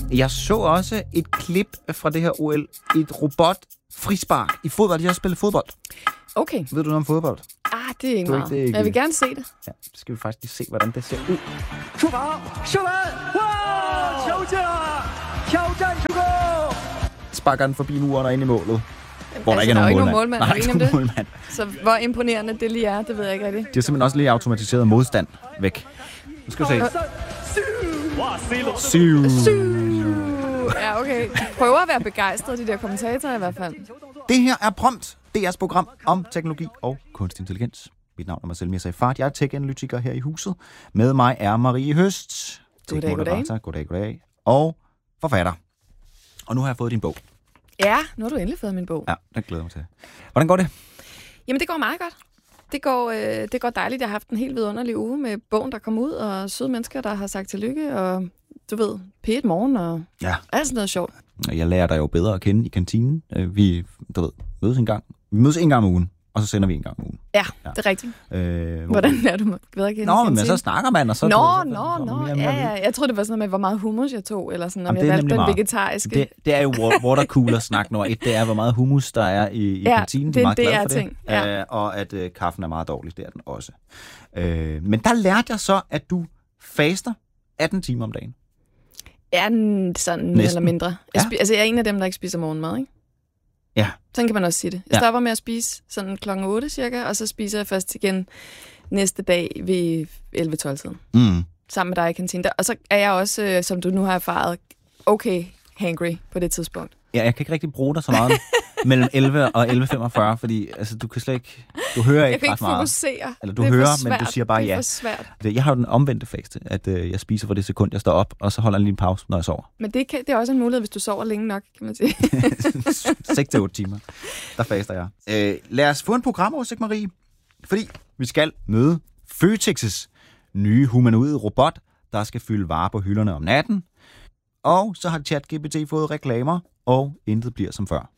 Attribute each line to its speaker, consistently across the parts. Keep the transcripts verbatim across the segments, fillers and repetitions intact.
Speaker 1: Jeg så også et klip fra det her O L. Et robot-frispark i fodbold. De har spillet fodbold.
Speaker 2: Okay.
Speaker 1: Ved du noget om fodbold?
Speaker 2: Ah, det er ikke
Speaker 1: Du er
Speaker 2: meget.
Speaker 1: ikke det, ikke?
Speaker 2: Jeg vil gerne se det.
Speaker 1: Ja, så skal vi faktisk lige se, hvordan det ser ud. Sparker den forbi muren og ind i målet. Hvor der
Speaker 2: altså,
Speaker 1: ikke er
Speaker 2: der er
Speaker 1: nogen
Speaker 2: ikke
Speaker 1: målmand.
Speaker 2: nogen målmand.
Speaker 1: Nej, ikke nogen målmand.
Speaker 2: Så hvor imponerende det lige er, det ved jeg ikke rigtigt.
Speaker 1: De har simpelthen også lige automatiseret modstand væk. Nu skal vi se. Syv.
Speaker 2: Syv. Ja, okay. De prøver at være begejstrede, de der kommentatorer i hvert fald.
Speaker 1: Det her er Prompt, D R's program om teknologi og kunstig intelligens. Mit navn er Marcel Mirza Fart. Jeg er tech-analytiker her i huset. Med mig er Marie Høst.
Speaker 2: Goddag, goddag.
Speaker 1: Goddag, goddag. Og forfatter. Og nu har jeg fået din bog.
Speaker 2: Ja, nu har du endelig fået min bog.
Speaker 1: Ja, den glæder mig til. Hvordan går det?
Speaker 2: Jamen, det går meget godt. Det går, øh, det går dejligt. Jeg har haft en helt vidunderlig uge med bogen, der kom ud, og søde mennesker, der har sagt tillykke, og du ved, P et morgen, og
Speaker 1: ja.
Speaker 2: alt sådan noget sjovt.
Speaker 1: Jeg lærer dig jo bedre at kende i kantinen. Vi, du ved, mødes en gang. Vi mødes en gang om ugen, og så sender vi en gang om ugen.
Speaker 2: Ja, ja. Det er rigtigt. Øh, Hvordan lærer du mig bedre at kende
Speaker 1: Nå, men så snakker man, og så...
Speaker 2: Nå,
Speaker 1: så,
Speaker 2: nå,
Speaker 1: så,
Speaker 2: nå,
Speaker 1: så,
Speaker 2: ja, ja. Jeg troede, det var sådan noget med, hvor meget hummus jeg tog, eller sådan, om
Speaker 1: Jamen,
Speaker 2: jeg valgte den
Speaker 1: meget.
Speaker 2: vegetariske.
Speaker 1: Det, det er jo watercooler-snak nummer et. Det er, hvor meget hummus der er i, i
Speaker 2: ja,
Speaker 1: kantinen.
Speaker 2: Det er
Speaker 1: meget
Speaker 2: det,
Speaker 1: glad
Speaker 2: jeg
Speaker 1: for
Speaker 2: ting.
Speaker 1: det. Ja. Øh, og at øh, kaffen er meget dårlig, det er den også. Øh, men der lærte jeg så, at du faster atten timer om dagen.
Speaker 2: Ja, sådan mere eller mindre. Jeg,
Speaker 1: ja.
Speaker 2: spi- altså, jeg er en af dem, der ikke spiser morgenmad, ikke?
Speaker 1: Ja.
Speaker 2: Sådan kan man også sige det. Jeg
Speaker 1: ja.
Speaker 2: stopper med at spise sådan klokken otte cirka, og så spiser jeg først igen næste dag ved elleve tolv tiden.
Speaker 1: Mm.
Speaker 2: Sammen med dig i kantinen. Og så er jeg også, som du nu har erfaret, okay hangry på det tidspunkt.
Speaker 1: Ja, jeg kan ikke rigtig bruge dig så meget mellem elleve og elleve femogfyrre, fordi altså, du kan slet ikke... Du hører ikke ret meget.
Speaker 2: Jeg kan ikke fokusere.
Speaker 1: Eller du hører, men du siger bare ja.
Speaker 2: Det er for svært.
Speaker 1: Jeg har jo den omvendte faste, at øh, jeg spiser for det sekund, jeg står op, og så holder jeg lige en pause, når jeg sover.
Speaker 2: Men det, kan, det er også en mulighed, hvis du sover længe nok, kan man sige.
Speaker 1: seks til otte timer, der faster jeg. Øh, lad os få en programoversigt, Marie. Fordi vi skal møde Føtex's nye humanoide robot, der skal fylde varer på hylderne om natten. Og så har ChatGPT fået reklamer, og intet bliver som før.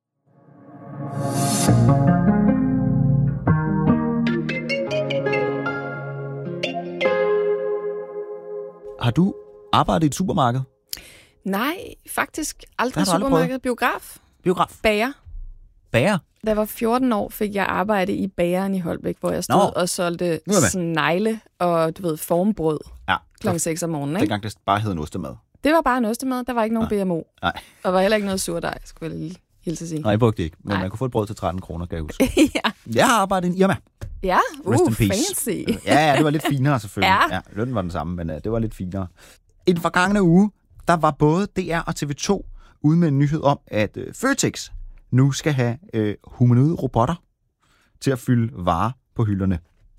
Speaker 1: Har du arbejdet i et supermarked?
Speaker 2: Nej, faktisk aldrig
Speaker 1: aldrig
Speaker 2: supermarked. Biograf.
Speaker 1: Biograf?
Speaker 2: Bager.
Speaker 1: Bager?
Speaker 2: Da jeg var fjorten år, fik jeg arbejde i bageren i Holbæk, hvor jeg stod Nå. og solgte snegle og, du ved, formbrød
Speaker 1: ja.
Speaker 2: klokken seks om morgenen. Ikke?
Speaker 1: Dengang det bare hed en ostemad.
Speaker 2: Det var bare en ostemad. Der var ikke nogen
Speaker 1: ja.
Speaker 2: B M O.
Speaker 1: Nej.
Speaker 2: Og der var heller ikke noget surdej, skulle jeg lige hilse at sige.
Speaker 1: Nej, jeg brugte det ikke. Men
Speaker 2: Nej.
Speaker 1: man kunne få et brød til tretten kroner, kan jeg huske.
Speaker 2: ja.
Speaker 1: Jeg har arbejdet i en Irma.
Speaker 2: Ja, uh,
Speaker 1: fancy.
Speaker 2: Ja,
Speaker 1: ja, det var lidt finere selvfølgelig.
Speaker 2: Ja.
Speaker 1: Ja, lønnen var den samme, men uh, det var lidt finere. I den forgangne uge, der var både D R og T V to ude med en nyhed om, at uh, Føtex nu skal have uh, humanoide robotter til at fylde varer på hylderne.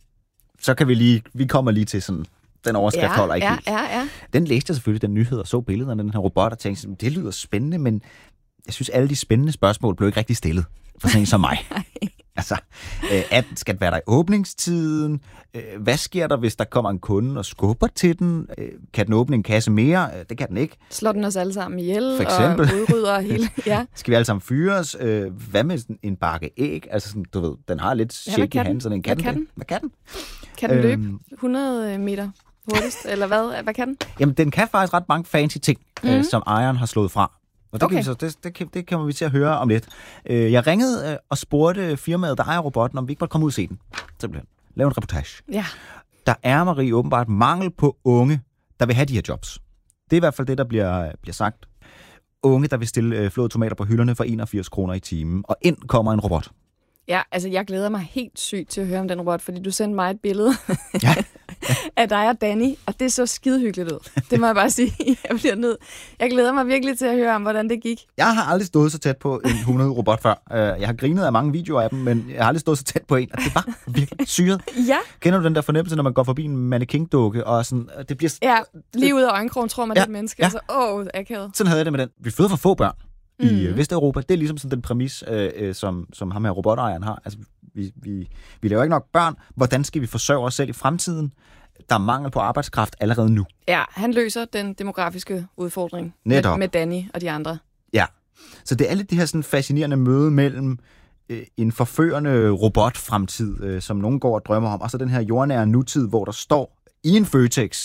Speaker 1: Så kan vi lige, vi kommer lige til sådan, den overskrift
Speaker 2: ja,
Speaker 1: holder ikke
Speaker 2: ja,
Speaker 1: helt.
Speaker 2: Ja, ja.
Speaker 1: Den læste jeg selvfølgelig, den nyhed, og så billederne af den her robot, og tænkte, det lyder spændende, men jeg synes, alle de spændende spørgsmål blev ikke rigtig stillet for sådan en som mig. Altså, øh, at, skal det være der i åbningstiden? Øh, hvad sker der, hvis der kommer en kunde og skubber til den? Øh, kan den åbne en kasse mere? Øh, det kan den ikke.
Speaker 2: Slår den os alle sammen ihjel
Speaker 1: for eksempel.
Speaker 2: Og udrydder hele... Ja.
Speaker 1: Skal vi alle sammen fyres? Øh, hvad med en bakke æg? Altså, sådan, du ved, den har lidt
Speaker 2: ja,
Speaker 1: shake i handen, sådan en kan,
Speaker 2: hvad kan
Speaker 1: den?
Speaker 2: den?
Speaker 1: Hvad kan den?
Speaker 2: Kan den løbe øhm, hundrede meter hurtigst, eller hvad? Hvad kan den?
Speaker 1: Jamen, den kan faktisk ret mange fancy ting, mm-hmm. øh, som ejeren har slået fra. Og det,
Speaker 2: okay.
Speaker 1: kan vi så, det, det, det kommer vi til at høre om lidt. Jeg ringede og spurgte firmaet, der ejer robotten, om vi ikke måtte komme ud og se den. Simpelthen. Lave en reportage.
Speaker 2: Ja.
Speaker 1: Der er, Marie, åbenbart mangel på unge, der vil have de her jobs. Det er i hvert fald det, der bliver, bliver sagt. Unge, der vil stille flåede tomater på hylderne for enogfirs kroner i timen. Og ind kommer en robot.
Speaker 2: Ja, altså jeg glæder mig helt sygt til at høre om den robot, fordi du sendte mig et billede
Speaker 1: ja.
Speaker 2: af dig og Danny, og det så skidehyggeligt ud. Det må jeg bare sige. Jeg bliver nødt. Jeg glæder mig virkelig til at høre om, hvordan det gik.
Speaker 1: Jeg har aldrig stået så tæt på en humanoid robot før. Jeg har grinet af mange videoer af dem, men jeg har aldrig stået så tæt på en, og det var virkelig syret.
Speaker 2: Ja.
Speaker 1: Kender du den der fornemmelse, når man går forbi en mannequin-dukke, og sådan, det bliver...
Speaker 2: Ja, lige ud af øjenkrogen tror man,
Speaker 1: ja,
Speaker 2: det er et menneske.
Speaker 1: Ja.
Speaker 2: Altså, åh, akavet.
Speaker 1: Sådan havde jeg det med den. Vi føder for få børn i
Speaker 2: mm.
Speaker 1: Vesteuropa. Det er ligesom sådan den præmis, øh, som, som ham her robotejeren har. Altså, vi, vi, vi laver ikke nok børn. Hvordan skal vi forsørge os selv i fremtiden? Der er mangel på arbejdskraft allerede nu.
Speaker 2: Ja, han løser den demografiske udfordring
Speaker 1: Netop.
Speaker 2: Med, med Danny og de andre.
Speaker 1: Ja, så det er lidt det her sådan fascinerende møde mellem øh, en forførende robotfremtid, øh, som nogen går og drømmer om, og så den her jordnære nutid, hvor der står i en Føtex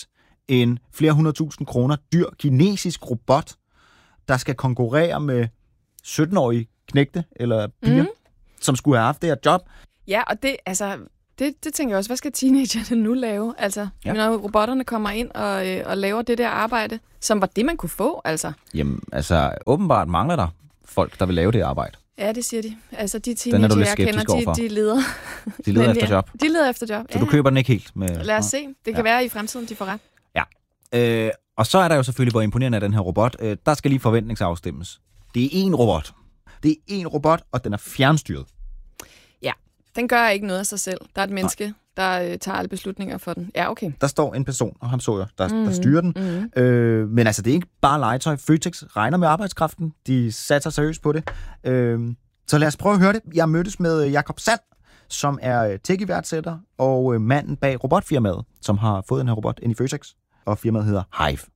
Speaker 1: en flere hundredtusind kroner dyr kinesisk robot, der skal konkurrere med sytten-årige knægte eller piger, mm. som skulle have haft det her job.
Speaker 2: Ja, og det, altså, det, det tænker jeg også, hvad skal teenagerne nu lave? Altså, ja. Når robotterne kommer ind og, øh, og laver det der arbejde, som var det, man kunne få, altså.
Speaker 1: Jamen, altså, åbenbart mangler der folk, der vil lave det arbejde.
Speaker 2: Ja, det siger de. Altså, de teenager, jeg kender, de, de leder.
Speaker 1: De leder efter job.
Speaker 2: De leder efter job,
Speaker 1: Så ja. Du køber den ikke helt? Med...
Speaker 2: Lad os se. Det kan ja. være, i fremtiden, de får ret.
Speaker 1: Ja. Øh, og så er der jo selvfølgelig, hvor imponerende er den her robot. Øh, der skal lige forventningsafstemmes. Det er én robot. Det er én robot, og den er fjernstyret.
Speaker 2: Ja, den gør ikke noget af sig selv. Der er et menneske, Nej. der øh, tager alle beslutninger for den. Ja, okay.
Speaker 1: Der står en person, og ham så jeg, der, mm-hmm. der styrer den. Mm-hmm. Øh, men altså, det er ikke bare legetøj. Føtex regner med arbejdskraften. De satser seriøst på det. Øh, så lad os prøve at høre det. Jeg mødtes med Jakob Sand, som er tech-iværksætter, og øh, manden bag robotfirmaet, som har fået den her robot ind i Føtex. Og firmaet hedder Hive.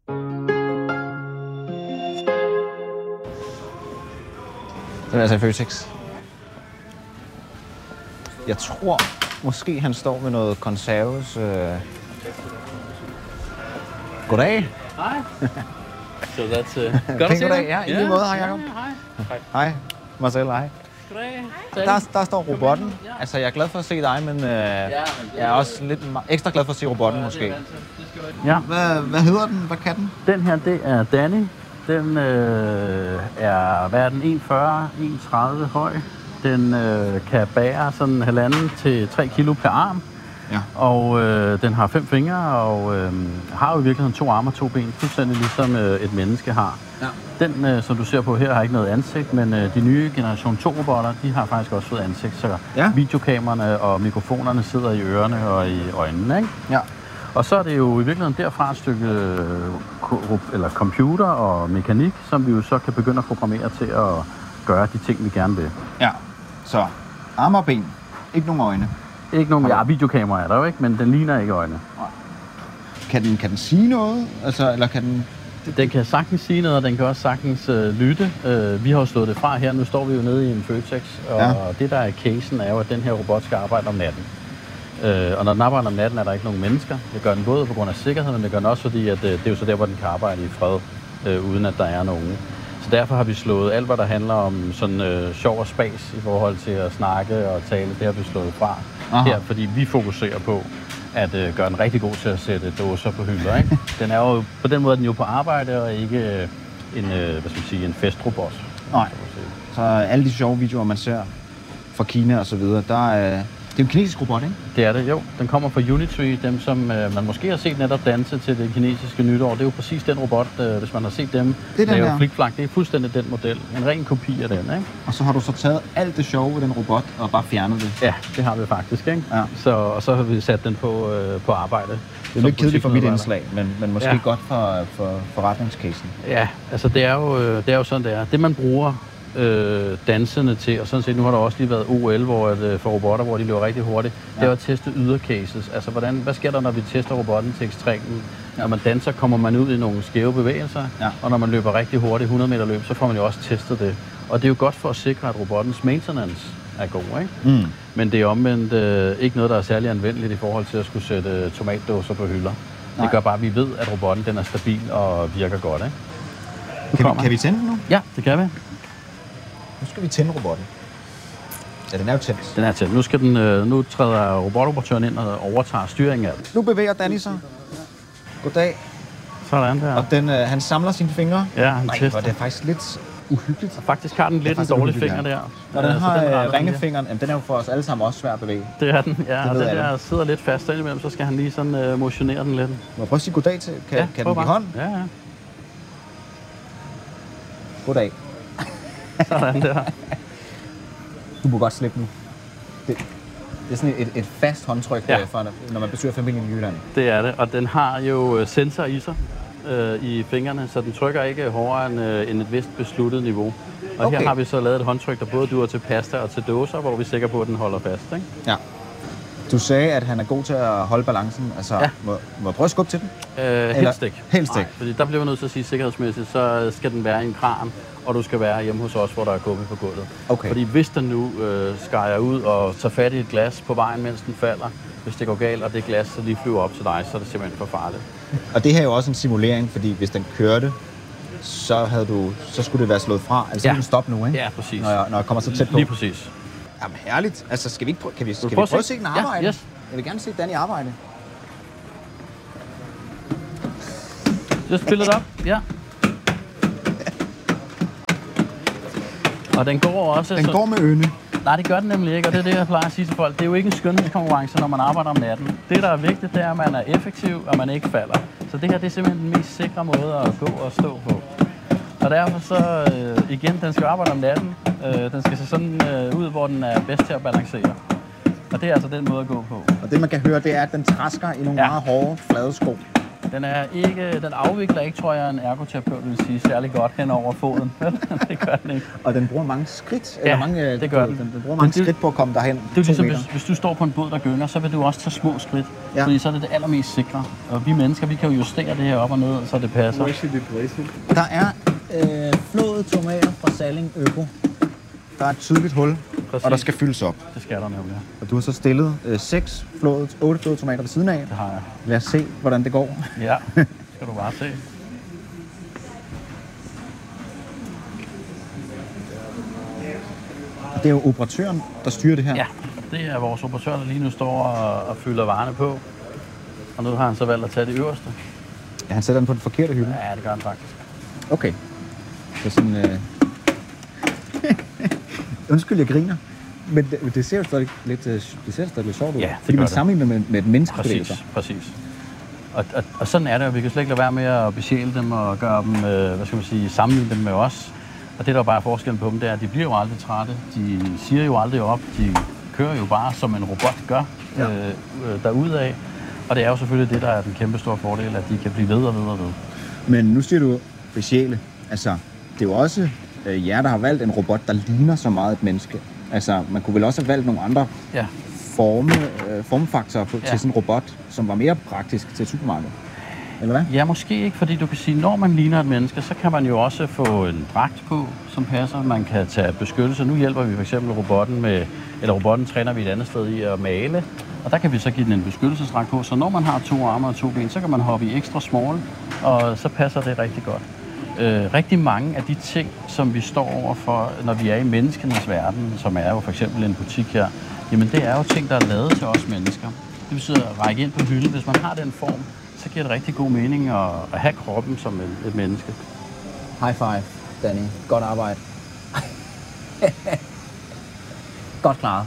Speaker 1: Det er altså i Føtex. Jeg tror, måske han står med noget konserves. Øh... Goddag.
Speaker 3: Hej. Så det er
Speaker 1: godt at se dig. Ja, i lige måde. Hej, Jacob.
Speaker 3: Hej.
Speaker 1: Hej, Marcel. Hej. Der, der står robotten. Altså, jeg er glad for at se dig, men øh, jeg er også lidt ekstra glad for at se robotten, måske.
Speaker 3: Ja.
Speaker 1: Hvad, hvad hedder den? Hvad kan den?
Speaker 3: Den her, det er Danny. Den øh, er, hvad er den, en komma fyrre til en komma tredive høj. Den øh, kan bære sådan halvanden til tre kilo per arm. Ja. Og øh, den har fem fingre og øh, har jo i virkeligheden to arme og to ben, fuldstændig ligesom øh, et menneske har. Ja. Den, øh, som du ser på her, har ikke noget ansigt, men øh, de nye generation to robotter, de har faktisk også fået ansigt, så ja. videokameraerne og mikrofonerne sidder i ørerne og i øjnene, ikke?
Speaker 1: Ja.
Speaker 3: Og så er det jo i virkeligheden derfra et stykke øh, eller computer og mekanik, som vi jo så kan begynde at programmere til at gøre de ting, vi gerne vil.
Speaker 1: Ja, så arme og ben, ikke nogen øjne.
Speaker 3: Ikke nogen, ja, videokamera er der jo ikke, men den ligner ikke øjne.
Speaker 1: Kan den, kan den sige noget? Altså, eller kan den...
Speaker 3: Den kan sagtens sige noget, og den kan også sagtens øh, lytte. Øh, vi har jo slået det fra her. Nu står vi jo nede i en Føtex, og ja. det der er casen er jo, at den her robot skal arbejde om natten. Øh, og når den arbejder om natten, er der ikke nogen mennesker. Det gør den både på grund af sikkerheden, men det gør den også fordi, at øh, det er jo så der, hvor den kan arbejde i fred, øh, uden at der er nogen. Så derfor har vi slået alt, hvad der handler om sådan øh, sjov og spas i forhold til at snakke og tale, det har vi slået fra. Aha. Her, fordi vi fokuserer på at øh, gøre den rigtig god til at sætte dåser på hylder, ikke? Den er jo, på den måde er den jo på arbejde og ikke øh, en, øh, hvad skal man sige, en festrobot.
Speaker 1: Nej, så alle de sjove videoer, man ser fra Kina og så videre, der er... Det er en kinesisk robot, ikke?
Speaker 3: Det er det, jo. Den kommer fra Unitree, dem som øh, man måske har set netop danse til det kinesiske nytår. Det er jo præcis den robot, øh, hvis man har set dem lave flikflak. Det er fuldstændig den model. En ren kopi af den, ikke?
Speaker 1: Og så har du så taget alt det sjove ved den robot og bare fjernet det?
Speaker 3: Ja, det har vi faktisk, ikke? Ja. Så, og så har vi sat den på, øh, på arbejde.
Speaker 1: Det er lidt kedeligt for mit indslag, men, men måske ja. godt for, for forretningscasen.
Speaker 3: Ja, altså det er, jo, det er jo sådan, det er. Det man bruger Øh, danserne til, og sådan set, nu har der også lige været O L hvor, at, for robotter, hvor de løber rigtig hurtigt. Ja. Det er at teste ydercases. Altså, hvordan, hvad sker der, når vi tester robotten til ekstremen? Ja. Når man danser, kommer man ud i nogle skæve bevægelser, ja. og når man løber rigtig hurtigt, hundrede meter løb, så får man jo også testet det. Og det er jo godt for at sikre, at robottens maintenance er god, ikke? Mm. Men det er omvendt øh, ikke noget, der er særlig anvendeligt i forhold til at skulle sætte tomatdåser på hylder. Nej. Det gør bare, at vi ved, at robotten den er stabil og virker godt, ikke?
Speaker 1: Kan vi, kan vi tænde den nu?
Speaker 3: Ja, det kan vi.
Speaker 1: Nu skal vi tænde robotten. Ja, den er jo tændt.
Speaker 3: Den er tændt. Nu, skal den, øh, nu træder robotoperatøren ind og overtager styringen af den.
Speaker 1: Nu bevæger Danny sig. Goddag.
Speaker 3: Sådan der.
Speaker 1: Og den, øh, han samler sine fingre.
Speaker 3: Ja, han
Speaker 1: Nej,
Speaker 3: tester.
Speaker 1: Det er faktisk lidt uhyggeligt.
Speaker 3: Og faktisk har den lidt en dårlig finger der.
Speaker 1: Når den har øh, ringefingeren, jamen, den er jo for os alle sammen også svær at bevæge.
Speaker 3: Det er den, ja. Det og den der sidder lidt fast indimellem, så skal han lige sådan øh, motionere den lidt.
Speaker 1: Må jeg prøve at sige goddag til? Kan,
Speaker 3: ja,
Speaker 1: kan den give hånd?
Speaker 3: Ja, ja.
Speaker 1: Goddag.
Speaker 3: Sådan der.
Speaker 1: Du må godt slippe nu. Det, det er sådan et, et fast håndtryk, ja. for, når man besøger familien i Jylland.
Speaker 3: Det er det, og den har jo sensor i sig øh, i fingrene, så den trykker ikke hårdere end, øh, end et vist besluttet niveau. Og okay. Her har vi så lavet et håndtryk, der både duer til pasta og til dåser, hvor vi er sikre på, at den holder fast, ikke?
Speaker 1: Ja. Du sagde, at han er god til at holde balancen. Altså, ja. må, må jeg prøve at skubbe til den?
Speaker 3: Øh, helst ikke.
Speaker 1: Helst ikke.
Speaker 3: Fordi der bliver vi nødt til at sige sikkerhedsmæssigt, så skal den være i en kran, og du skal være hjemme hos os, hvor der er gummi på gulvet.
Speaker 1: Okay.
Speaker 3: Fordi hvis den nu øh, skærer ud og tager fat i et glas på vejen, mens den falder, hvis det går galt, og det glas så lige flyver op til dig, så er det simpelthen for farligt.
Speaker 1: Og det her er jo også en simulering, fordi hvis den kørte, så, havde du, så skulle det være slået fra. Altså ja. Den stoppe nu, ikke?
Speaker 3: Ja, præcis.
Speaker 1: Når jeg, når jeg kommer så tæt på.
Speaker 3: Lige præcis.
Speaker 1: Jamen herligt. Altså, skal vi ikke prøve, kan vi, skal vi
Speaker 3: prøve,
Speaker 1: prøve at se den arbejde?
Speaker 3: Ja, yes.
Speaker 1: Jeg vil gerne se den i arbejde.
Speaker 3: Just fill it up. Ja. Og den går også...
Speaker 1: Den
Speaker 3: så...
Speaker 1: går med ynde.
Speaker 3: Nej, det gør den nemlig ikke, og det er det, jeg plejer at sige til folk. Det er jo ikke en skønhedskonkurrence, når man arbejder om natten. Det, der er vigtigt, det er, at man er effektiv, og man ikke falder. Så det her, det er simpelthen den mest sikre måde at gå og stå på. Og derfor så, øh, igen, den skal arbejde om natten. Øh, den skal se sådan øh, ud, hvor den er bedst til at balancere. Og det er altså den måde at gå på.
Speaker 1: Og det, man kan høre, det er, at den træsker i nogle ja. meget hårde, flade sko.
Speaker 3: Den er ikke, den afvikler ikke, tror jeg, en ergoterapeut vil sige, særlig godt hen over foden. Det gør den ikke.
Speaker 1: Og den bruger mange skridt.
Speaker 3: Ja,
Speaker 1: eller mange,
Speaker 3: det gør den.
Speaker 1: Den, den bruger mange det, skridt på at komme derhen.
Speaker 3: Det er ligesom, hvis, hvis du står på en båd, der gynger, så vil du også tage små skridt. Ja. Fordi så er det det allermest sikre. Og vi mennesker, vi kan jo justere det her op og ned, så det passer.
Speaker 1: Der er øh, flåede tomater fra Salling Øko. Der er et tydeligt hul, præcis. Og der skal fyldes op.
Speaker 3: Det skal der nemlig.
Speaker 1: Og du har så stillet øh, seks flåede, otte flåede tomater ved siden af.
Speaker 3: Det har jeg.
Speaker 1: Lad os se, hvordan det går.
Speaker 3: Ja, skal du bare se.
Speaker 1: Det er jo operatøren, der styrer det her.
Speaker 3: Ja, det er vores operatør, der lige nu står og, og fylder varerne på. Og nu har han så valgt at tage det øverste.
Speaker 1: Ja, han sætter den på den forkerte hylde.
Speaker 3: Ja, det gør han faktisk.
Speaker 1: Okay. Det er sådan... Øh... Undskyld, jeg griner. Men det, det ser jo stadig lidt, det ser stadig lidt sjovt ud.
Speaker 3: Ja, det
Speaker 1: fordi man
Speaker 3: det.
Speaker 1: sammenligner med, med et menneske.
Speaker 3: Præcis, præcis. Og, og, og sådan er det, og vi kan slet ikke lade være med at besjæle dem og gøre dem, øh, hvad skal man sige, sammenligne dem med os. Og det, der er bare forskellen på dem, det er, at de bliver jo aldrig trætte. De siger jo aldrig op. De kører jo bare, som en robot gør ja. øh, øh, derudad. Og det er jo selvfølgelig det, der er den kæmpe store fordel, at de kan blive ved og ved og ved.
Speaker 1: Men nu siger du besjæle. Altså, det er jo også øh, jer, der har valgt en robot, der ligner så meget et menneske. Altså, man kunne vel også have valgt nogle andre
Speaker 3: ja.
Speaker 1: forme, øh, formfaktorer på, ja. til sådan en robot, som var mere praktisk til et supermarked. Eller hvad?
Speaker 3: Ja, måske ikke, fordi du kan sige, når man ligner et menneske, så kan man jo også få en dragt på, som passer. Man kan tage beskyttelse. Nu hjælper vi for eksempel robotten med, eller robotten træner vi et andet sted i at male. Og der kan vi så give den en beskyttelsesdragt på, så når man har to arme og to ben, så kan man hoppe i ekstra small, og så passer det rigtig godt. Øh, rigtig mange af de ting, som vi står overfor, når vi er i menneskenes verden, som er jo for eksempel en butik her, jamen det er jo ting, der er lavet til os mennesker. Det betyder at række ind på hylden. Hvis man har den form, så giver det rigtig god mening at, at have kroppen som et, et menneske.
Speaker 1: High five, Danny. Godt arbejde. Godt klaret.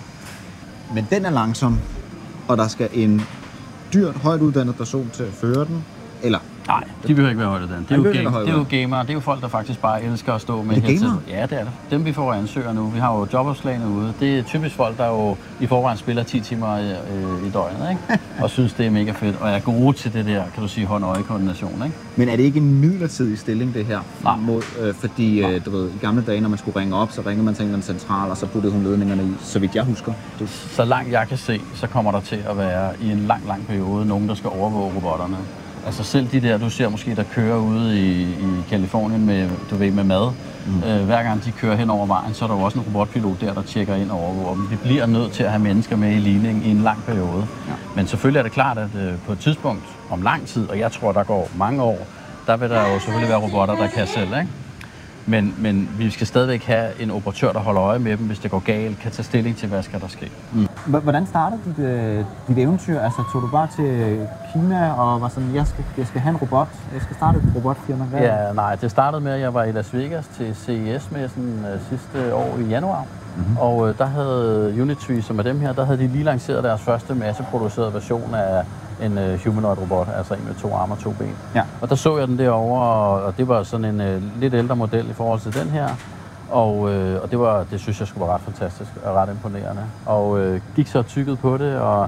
Speaker 1: Men den er langsom, og der skal en dyrt, højt uddannet person til at føre den, eller...
Speaker 3: Nej, de behøver ikke være højtuddannet. Det, det, det er jo gamere. Det er jo folk, der faktisk bare elsker at stå med
Speaker 1: headset.
Speaker 3: Ja, det er det. Dem vi får ansøger nu. Vi har jo jobopslagene ude. Det er typisk folk, der jo i forvejen spiller ti timer i, i døgnet, ikke? Og synes, det er mega fedt. Og er gode til det der, kan du sige, hånd-øje-koordination, ikke?
Speaker 1: Men er det ikke en midlertidig stilling, det her?
Speaker 3: Nej.
Speaker 1: Mod, øh, fordi, øh, du ved, i gamle dage, når man skulle ringe op, så ringede man til en central, og så puttede hun ledningerne i, så vidt jeg husker. Du...
Speaker 3: Så langt jeg kan se, så kommer der til at være i en lang, lang periode nogen, der skal overvåge robotterne. Altså selv de der, du ser måske, der kører ude i, i Kalifornien med, du ved, med mad. Mm. Øh, hver gang de kører hen over vejen, så er der jo også en robotpilot der, der tjekker ind og overvåger dem. Vi bliver nødt til at have mennesker med i ligning i en lang periode. Ja. Men selvfølgelig er det klart, at øh, på et tidspunkt om lang tid, og jeg tror, der går mange år, der vil der jo selvfølgelig være robotter, der kan selv, ikke? Men, men vi skal stadigvæk have en operatør, der holder øje med dem, hvis det går galt, kan tage stilling til, hvad skal der ske. Mm.
Speaker 1: Hvordan startede dit, øh, dit eventyr? Altså, tog du bare til Kina og var sådan, jeg skal, jeg skal have en robot, jeg skal starte et robotfirma? Hvad?
Speaker 3: Ja, nej, det startede med, at jeg var i Las Vegas til C E S-messen øh, sidste år i januar. Mm-hmm. Og øh, der havde Unitree, som er dem her, der havde de lige lanceret deres første masseproducerede version af en uh, humanoid robot, altså en med to arme og to ben. Ja. Og der så jeg den derovre, og det var sådan en uh, lidt ældre model i forhold til den her. Og, uh, og det, var, det synes jeg skulle være ret fantastisk og ret imponerende. Og uh, gik så tykket på det, og,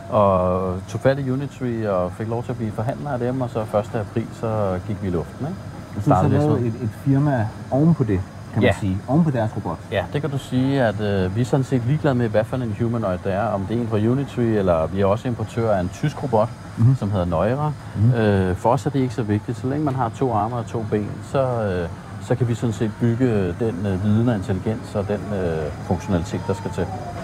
Speaker 3: og tog fat i Unitree og fik lov til at blive forhandler af dem, og så første april, så gik vi i luften. Ikke?
Speaker 1: Du så lavede et, et firma oven på det, kan man ja. sige, oven på deres robot?
Speaker 3: Ja, det kan du sige, at øh, vi er sådan set ligeglade med, hvad for en humanoid det er. Om det er en fra Unitree, eller vi er også importør af en tysk robot, mm-hmm. som hedder Neura. Mm-hmm. Øh, for os er det ikke så vigtigt. Så længe man har to arme og to ben, så, øh, så kan vi sådan set bygge den øh, viden og intelligens og den øh, funktionalitet, der skal til.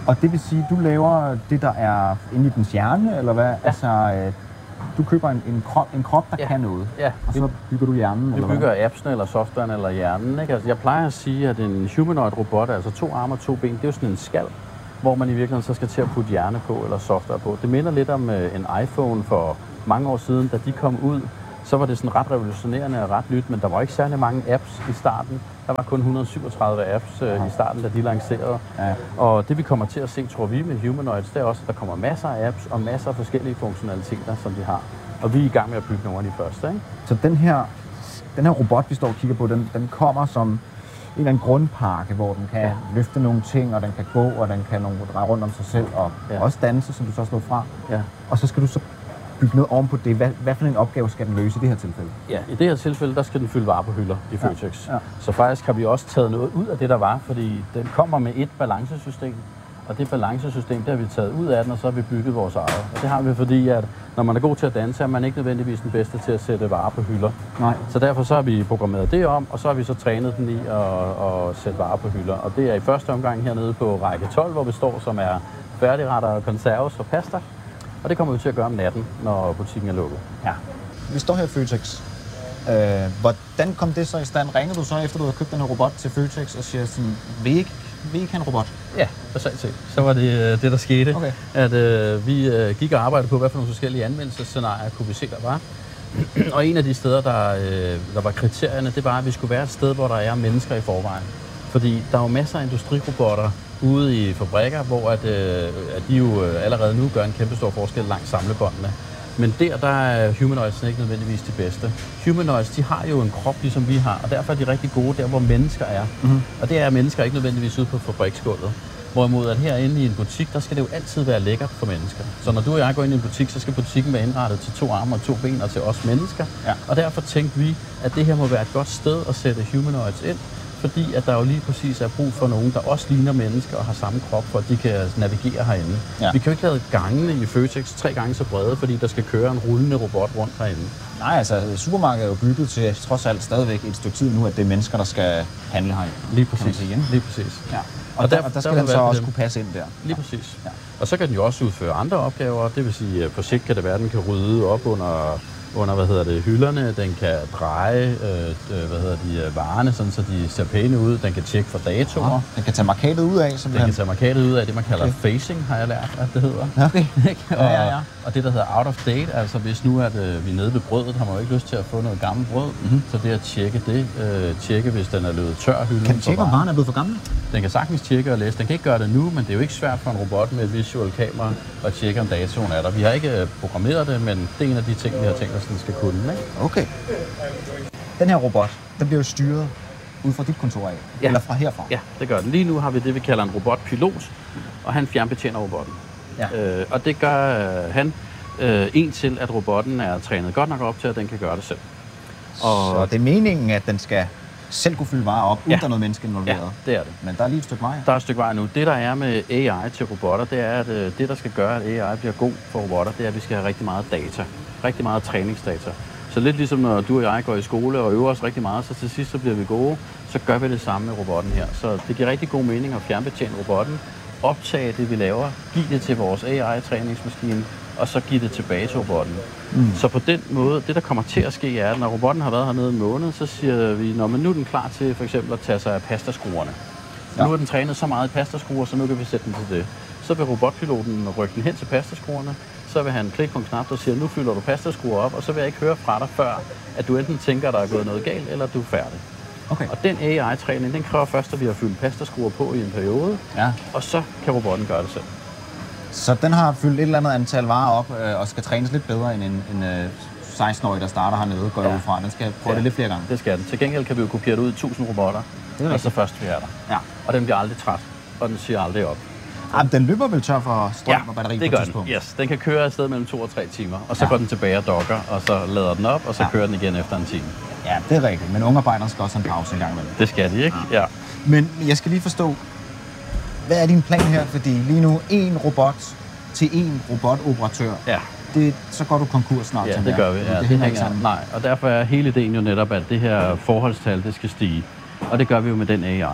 Speaker 1: Og det vil sige, du laver det, der er inde i dens hjerne, eller hvad? Ja. Altså, øh, du køber en, en, krop, en krop, der ja. kan noget,
Speaker 3: ja.
Speaker 1: og så bygger du hjernen,
Speaker 3: vi
Speaker 1: eller
Speaker 3: bygger
Speaker 1: hvad?
Speaker 3: appsene, eller softwaren, eller hjernen. Ikke? Altså, jeg plejer at sige, at en humanoid robot, altså to arme og to ben, det er jo sådan en skal, hvor man i virkeligheden så skal til at putte hjerne på, eller software på. Det minder lidt om øh, en iPhone for mange år siden, da de kom ud. Så var det sådan ret revolutionerende og ret nyt, men der var ikke særlig mange apps i starten. Der var kun et hundrede og syvogtredive apps øh, i starten, da de lancerede. Ja. Og det vi kommer til at se, tror vi, med humanoids, det er også, at der kommer masser af apps og masser af forskellige funktionaliteter, som de har. Og vi er i gang med at bygge nogle af de første, ikke?
Speaker 1: Så den her, den her robot, vi står og kigger på, den, den kommer som en eller anden grundpakke, hvor den kan ja. løfte nogle ting, og den kan gå, og den kan nogle, dreje rundt om sig selv, og ja. også danse, som du så slår fra. Ja. Og så skal du så bygge noget oven på det. Hvad, hvad for en opgave skal den løse i det her tilfælde?
Speaker 3: Ja, i det her tilfælde, der skal den fylde varer på hylder i Føtex. Ja. Ja. Så faktisk har vi også taget noget ud af det, der var, fordi den kommer med et balancesystem, og det balancesystem, det har vi taget ud af den, og så har vi bygget vores eget. Og det har vi, fordi at når man er god til at danse, er man ikke nødvendigvis den bedste til at sætte varer på hylder. Nej. Så derfor så har vi programmeret det om, og så har vi så trænet den i at, at sætte varer på hylder. Og det er i første omgang hernede på række tolv, hvor vi står, som er færdigretter, konserves og pasta. Og det kommer vi til at gøre om natten, når butikken er lukket.
Speaker 1: Ja. Vi står her i Føtex. Øh, hvordan kom det så i stand? Ringede du så, efter du havde købt den her robot til Føtex og siger sådan, vil I ikke, vil I ikke have en robot?
Speaker 3: Ja, basalt set. Så var det det, der skete. Okay. At øh, vi øh, gik og arbejdede på, hvad for nogle forskellige anvendelsesscenarier kunne vi se, der var. Og en af de steder, der, øh, der var kriterierne, det var, at vi skulle være et sted, hvor der er mennesker i forvejen. Fordi der er jo masser af industrirobotter ude i fabrikker, hvor at, øh, at de jo allerede nu gør en kæmpe stor forskel langs samlebåndene. Men der, der er humanoids ikke nødvendigvis de bedste. Humanoids, de har jo en krop, ligesom vi har, og derfor er de rigtig gode der, hvor mennesker er. Mm-hmm. Og det er mennesker ikke nødvendigvis ude på fabriksgulvet. Hvorimod at herinde i en butik, der skal det jo altid være lækkert for mennesker. Så når du og jeg går ind i en butik, så skal butikken være indrettet til to arme og to ben og til os mennesker. Ja. Og derfor tænkte vi, at det her må være et godt sted at sætte humanoids ind. Fordi at der jo lige præcis er brug for nogen, der også ligner mennesker og har samme krop, for at de kan navigere herinde. Ja. Vi kan jo ikke lade gangene i Føtex tre gange så brede, fordi der skal køre en rullende robot rundt herinde.
Speaker 1: Nej, altså supermarkedet er jo bygget til trods alt stadigvæk et stykke tid nu, at det er mennesker, der skal handle herinde.
Speaker 3: Lige præcis. Igen. Lige præcis. Ja.
Speaker 1: Og, og der, der, der skal der den så også dem. kunne passe ind der.
Speaker 3: Lige præcis. Ja. Og så kan den jo også udføre andre opgaver. Det vil sige, at på sigt kan det være, at den kan rydde op under under, hvad hedder det, hylderne, den kan dreje, øh, hvad hedder de, varerne, sådan, så de ser pæne ud, den kan tjekke for datoer. Ja,
Speaker 1: den kan tage markatet ud af, simpelthen.
Speaker 3: Den kan tage markatet ud af det, man kalder okay. facing, har jeg lært, at det hedder.
Speaker 1: Okay.
Speaker 3: og, ja, ja, ja. og det, der hedder out of date, altså hvis nu at, øh, vi er nede ved brødet, har man jo ikke lyst til at få noget gammelt brød, mm-hmm. så det at tjekke det, øh, tjekke hvis den er løbet tør hylden.
Speaker 1: Kan den tjekke, om varen er blevet for gammel?
Speaker 3: Den kan sagtens tjekke og læse. Den kan ikke gøre det nu, men det er jo ikke svært for en robot med et visual kamera at tjekke, om datoen er der. Vi har ikke programmeret det, men det er en af de ting, vi har tænkt os, den skal kunne. Ikke?
Speaker 1: Okay. Den her robot, den bliver jo styret ud fra dit kontor af, ja. eller fra herfra?
Speaker 3: Ja, det gør den. Lige nu har vi det, vi kalder en robotpilot, og han fjernbetjener robotten. Ja. Øh, og det gør øh, han øh, en til, at robotten er trænet godt nok op til, at den kan gøre det selv.
Speaker 1: Og så det er meningen, at den skal selv kunne fylde varer op, uden ja. der er noget menneske involveret?
Speaker 3: Ja, det er det.
Speaker 1: Men der er lige et stykke vej?
Speaker 3: Der er et stykke vej nu. Det, der er med A I til robotter, det er, at det, der skal gøre, at A I bliver god for robotter, det er, at vi skal have rigtig meget data. Rigtig meget træningsdata. Så lidt ligesom når du og jeg går i skole og øver os rigtig meget, så til sidst så bliver vi gode, så gør vi det samme med robotten her. Så det giver rigtig god mening at fjernbetjene robotten, optage det, vi laver, give det til vores A I-træningsmaskine, og så give det tilbage til robotten. Mm. Så på den måde, det der kommer til at ske er, at når robotten har været hernede en måned, så siger vi, når man nu er den klar til for eksempel at tage sig af pastaskruerne. Ja. Nu er den trænet så meget i pastaskruer, så nu kan vi sætte den til det. Så vil robotpiloten rykke den hen til pastaskruerne, så vil han klikke på en knap, der siger, nu fylder du pastaskruer op, og så vil jeg ikke høre fra dig før, at du enten tænker, at der er gået noget galt, eller at du er færdig. Okay. Og den A I-træning, den kræver først, at vi har fyldt pastaskruer på i en periode, ja. og så kan robotten gøre det selv.
Speaker 1: Så den har fyldt et eller andet antal varer op, øh, og skal trænes lidt bedre end en, en øh, seksten-årig, der starter hernede, går ja. ud fra. Den skal prøve ja. det lidt flere gange.
Speaker 3: Det skal den. Til gengæld kan vi jo kopiere det ud i tusind robotter, og så først vi er der. Ja. Og den bliver aldrig træt, og den siger aldrig op.
Speaker 1: Ah, den løber vel tør for strøm ja, og batteri
Speaker 3: det
Speaker 1: på
Speaker 3: gør
Speaker 1: et tidspunkt?
Speaker 3: Den. Yes, den kan køre afsted mellem to og tre timer, og så ja. går den tilbage og dokker, og så lader den op, og så ja. kører den igen efter en time.
Speaker 1: Ja, det er rigtigt, men ungarbejderne skal også have en pause en gang imellem.
Speaker 3: Det skal de, ikke? Ja. ja.
Speaker 1: Men jeg skal lige forstå, hvad er din plan her? Fordi lige nu én robot til én robotoperatør. Ja. Det, så går du konkurs snart.
Speaker 3: Ja, det gør vi. Ja, det, det hænger sammen. Nej, og derfor er hele ideen jo netop, at det her forholdstal, det skal stige. Og det gør vi jo med den A I.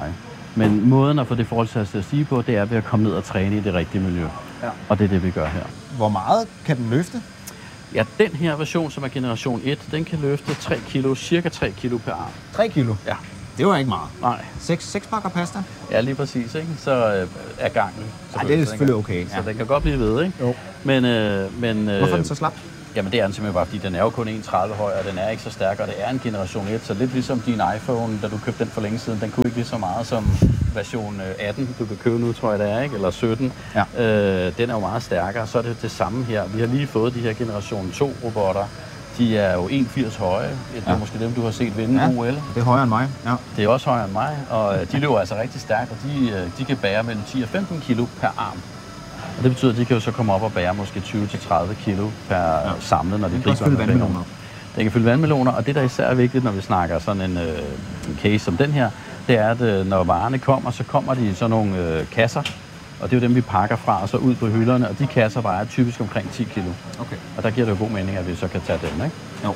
Speaker 3: Men måden at få det forhold til at sige på, det er ved at komme ned og træne i det rigtige miljø.
Speaker 1: Ja.
Speaker 3: Og det er det, vi gør her.
Speaker 1: Hvor meget kan den løfte?
Speaker 3: Ja, den her version, som er generation et, den kan løfte tre kilo, cirka tre kilo per arm.
Speaker 1: tre kilo?
Speaker 3: Ja.
Speaker 1: Det var ikke meget.
Speaker 3: Nej.
Speaker 1: seks pakker pasta?
Speaker 3: Ja, lige præcis, ikke? Så øh, er gangen.
Speaker 1: Ej, det er selvfølgelig okay.
Speaker 3: Så ja. Den kan godt blive ved, ikke?
Speaker 1: Jo.
Speaker 3: Men, øh, men, øh,
Speaker 1: Hvorfor er den så slap?
Speaker 3: Jamen det er den simpelthen bare, fordi den er jo kun en komma tredive høj, og den er ikke så stærk, og det er en generation et, så lidt ligesom din iPhone, da du købte den for længe siden, den kunne ikke lige så meget som version atten, du kan købe nu, tror jeg det er, ikke? Eller sytten. Ja. Øh, den er jo meget stærkere, så er det det samme her. Vi har lige fået de her generation to robotter. De er jo en komma firs høje. Det er ja. måske dem, du har set vinde
Speaker 1: ja,
Speaker 3: O L.
Speaker 1: Det er højere end mig. Ja.
Speaker 3: Det er også højere end mig, og de løber altså rigtig stærkt, og de, de kan bære mellem ti og femten kilo per arm. Og det betyder, at de kan jo så komme op og bære måske tyve til tredive kilo per ja. samlet, når de griber.
Speaker 1: Den kan fylde vandmeloner.
Speaker 3: Den kan fylde vandmeloner, og det, der især er vigtigt, når vi snakker sådan en, øh, en case som den her, det er, at øh, når varerne kommer, så kommer de i sådan nogle øh, kasser, og det er jo dem, vi pakker fra, og så ud på hylderne, og de kasser vejer typisk omkring ti kilo.
Speaker 1: Okay.
Speaker 3: Og der giver det jo god mening, at vi så kan tage dem, ikke?
Speaker 1: Jo.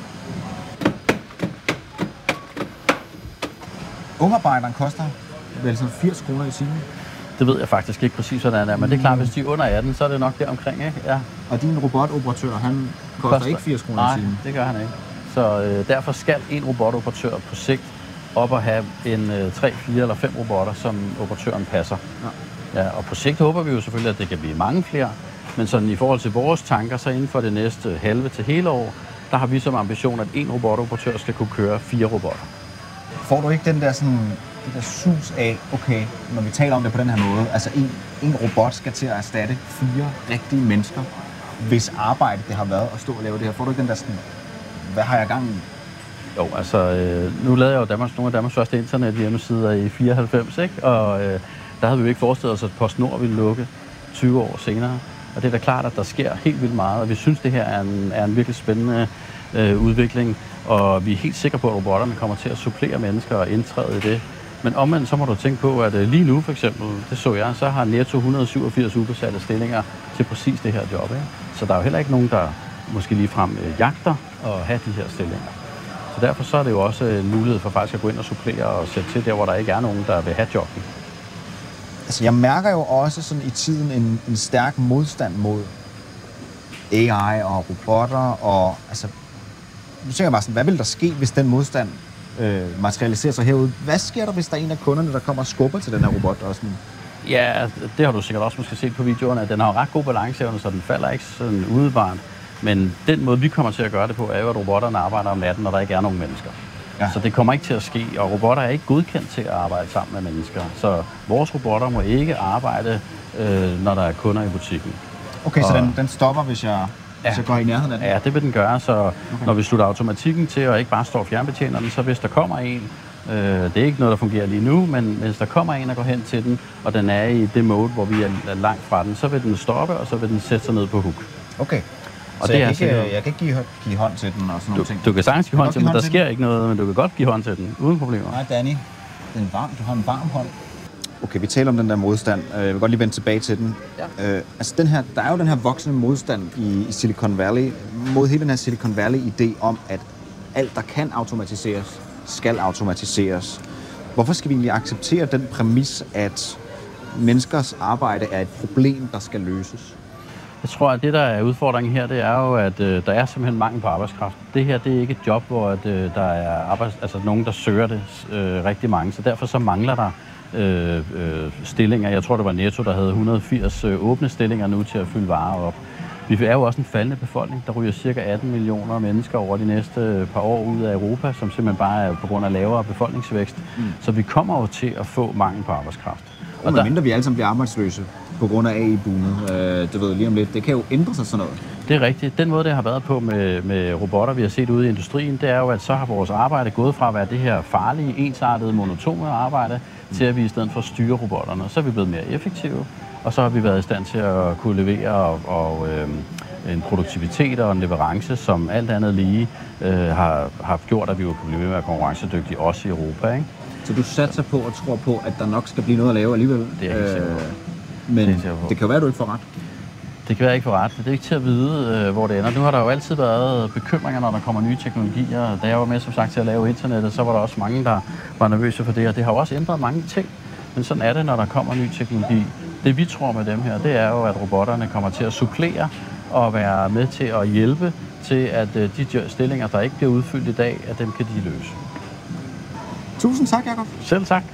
Speaker 1: Ungarbejderen koster vel sådan firs kroner i timen?
Speaker 3: Det ved jeg faktisk ikke præcis, hvordan det er, men det er klart, hvis de er under atten, så er det nok der omkring, ikke? Ja.
Speaker 1: Og din robotoperatør, han koster, koster ikke firs kroner i timen?
Speaker 3: Nej, det gør han ikke. Så øh, derfor skal en robotoperatør på sigt op og have en øh, tre, fire eller fem robotter, som operatøren passer. Ja. Ja, og på sigt håber vi jo selvfølgelig, at det kan blive mange flere, men sådan i forhold til vores tanker, så inden for det næste halve til hele år, der har vi som ambition, at en robotoperatør skal kunne køre fire robotter.
Speaker 1: Får du ikke den der sådan det der sus af, okay, når vi taler om det på den her måde, altså en, en robot skal til at erstatte fire rigtige mennesker, hvis arbejde det har været at stå og lave det her. Får du ikke den der sådan, hvad har jeg gang i?
Speaker 3: Jo, altså, øh, nu lavede jeg jo Danmarks, nogle af Danmarks første internet hjemmesider i fireoghalvfems, ikke? Og øh, der havde vi jo ikke forestillet os, at PostNord ville lukke tyve år senere. Og det er da klart, at der sker helt vildt meget, og vi synes, det her er en, er en virkelig spændende øh, udvikling. Og vi er helt sikre på, at robotterne kommer til at supplere mennesker og indtræde i det. Men omvendt, så må du tænke på, at øh, lige nu for eksempel, det så jeg, så har Netto et hundrede og syvogfirs ubesatte stillinger til præcis det her job, ikke? Så der er jo heller ikke nogen, der måske ligefrem øh, jagter at have de her stillinger. Så derfor så er det jo også en mulighed for faktisk at gå ind og supplere og sætte til der, hvor der ikke er nogen, der vil have jobben.
Speaker 1: Altså, jeg mærker jo også sådan i tiden en, en stærk modstand mod A I og robotter, og altså, nu tænker jeg bare sådan, hvad vil der ske, hvis den modstand øh, materialiserer sig herude? Hvad sker der, hvis der er en af kunderne, der kommer og skubber til den her robot også?
Speaker 3: Ja, det har du sikkert også måske set på videoerne, at den har ret god balanceevne, så den falder ikke sådan udebart. Men den måde, vi kommer til at gøre det på, er jo, at robotterne arbejder om natten, når der ikke er nogen mennesker. Ja. Så det kommer ikke til at ske, og robotter er ikke godkendt til at arbejde sammen med mennesker. Så vores robotter må ikke arbejde, øh, når der er kunder i butikken. Okay, og,
Speaker 1: så den, den stopper, hvis jeg, ja, hvis jeg går i nærheden af den?
Speaker 3: Ja, det vil den gøre, så okay. Når vi slutter automatikken til, og ikke bare står fjernbetjener den, så hvis der kommer en, øh, det er ikke noget, der fungerer lige nu, men hvis der kommer en, der går hen til den, og den er i det mode, hvor vi er langt fra den, så vil den stoppe, og så vil den sætte sig ned på hook.
Speaker 1: Okay.
Speaker 3: Og
Speaker 1: så
Speaker 3: det
Speaker 1: jeg,
Speaker 3: er
Speaker 1: kan ikke, jeg kan ikke give, give hånd til den og sådan nogle
Speaker 3: du,
Speaker 1: ting?
Speaker 3: Du kan sagtens give hånd til den, men der sker ikke noget, men du kan godt give hånd til den, uden problemer.
Speaker 1: Nej, Danny, den er varm. Du har en varm hånd. Okay, vi taler om den der modstand. Jeg vil godt lige vende tilbage til den. Ja. Øh, altså den her, der er jo den her voksende modstand i, i Silicon Valley, mod hele den her Silicon Valley-idé om, at alt, der kan automatiseres, skal automatiseres. Hvorfor skal vi egentlig acceptere den præmis, at menneskers arbejde er et problem, der skal løses?
Speaker 3: Jeg tror, at det, der er udfordringen her, det er jo, at øh, der er simpelthen mangel på arbejdskraft. Det her, det er ikke et job, hvor at, øh, der er arbejds, altså, nogen, der søger det øh, rigtig mange. Så derfor så mangler der øh, øh, stillinger. Jeg tror, det var Netto, der havde et hundrede og firs øh, åbne stillinger nu til at fylde varer op. Vi er jo også en faldende befolkning. Der ryger cirka atten millioner mennesker over de næste par år ud af Europa, som simpelthen bare er på grund af lavere befolkningsvækst. Mm. Så vi kommer jo til at få mangel på arbejdskraft.
Speaker 1: Og der, mindre vi alle sammen bliver arbejdsløse på grund af A I-boomet, øh, du ved lige om lidt, det kan jo ændre sig sådan noget.
Speaker 3: Det er rigtigt. Den måde, det har været på med, med robotter, vi har set ude i industrien, det er jo, at så har vores arbejde gået fra at være det her farlige, ensartede, monotone arbejde, mm. til at vi i stedet for at styre robotterne. Så er vi blevet mere effektive, og så har vi været i stand til at kunne levere og, og, øh, en produktivitet og en leverance, som alt andet lige øh, har, har gjort, at vi jo kunne blive ved med at være konkurrencedygtige også i Europa, ikke?
Speaker 1: Så du satser på og tror på, at der nok skal blive noget at lave alligevel?
Speaker 3: Det er ikke øh,
Speaker 1: Men det, det kan jo være, at du ikke får ret.
Speaker 3: Det kan være, at jeg ikke får ret. Det er ikke til at vide, hvor det ender. Nu har der jo altid været bekymringer, når der kommer nye teknologier. Da jeg var med, som sagt, til at lave internettet, så var der også mange, der var nervøse for det. Og det har jo også ændret mange ting. Men sådan er det, når der kommer ny teknologi. Det vi tror med dem her, det er jo, at robotterne kommer til at supplere og være med til at hjælpe til, at de stillinger, der ikke bliver udfyldt i dag, at dem kan de løse.
Speaker 1: Tusind tak, Jacob.
Speaker 3: Selv tak.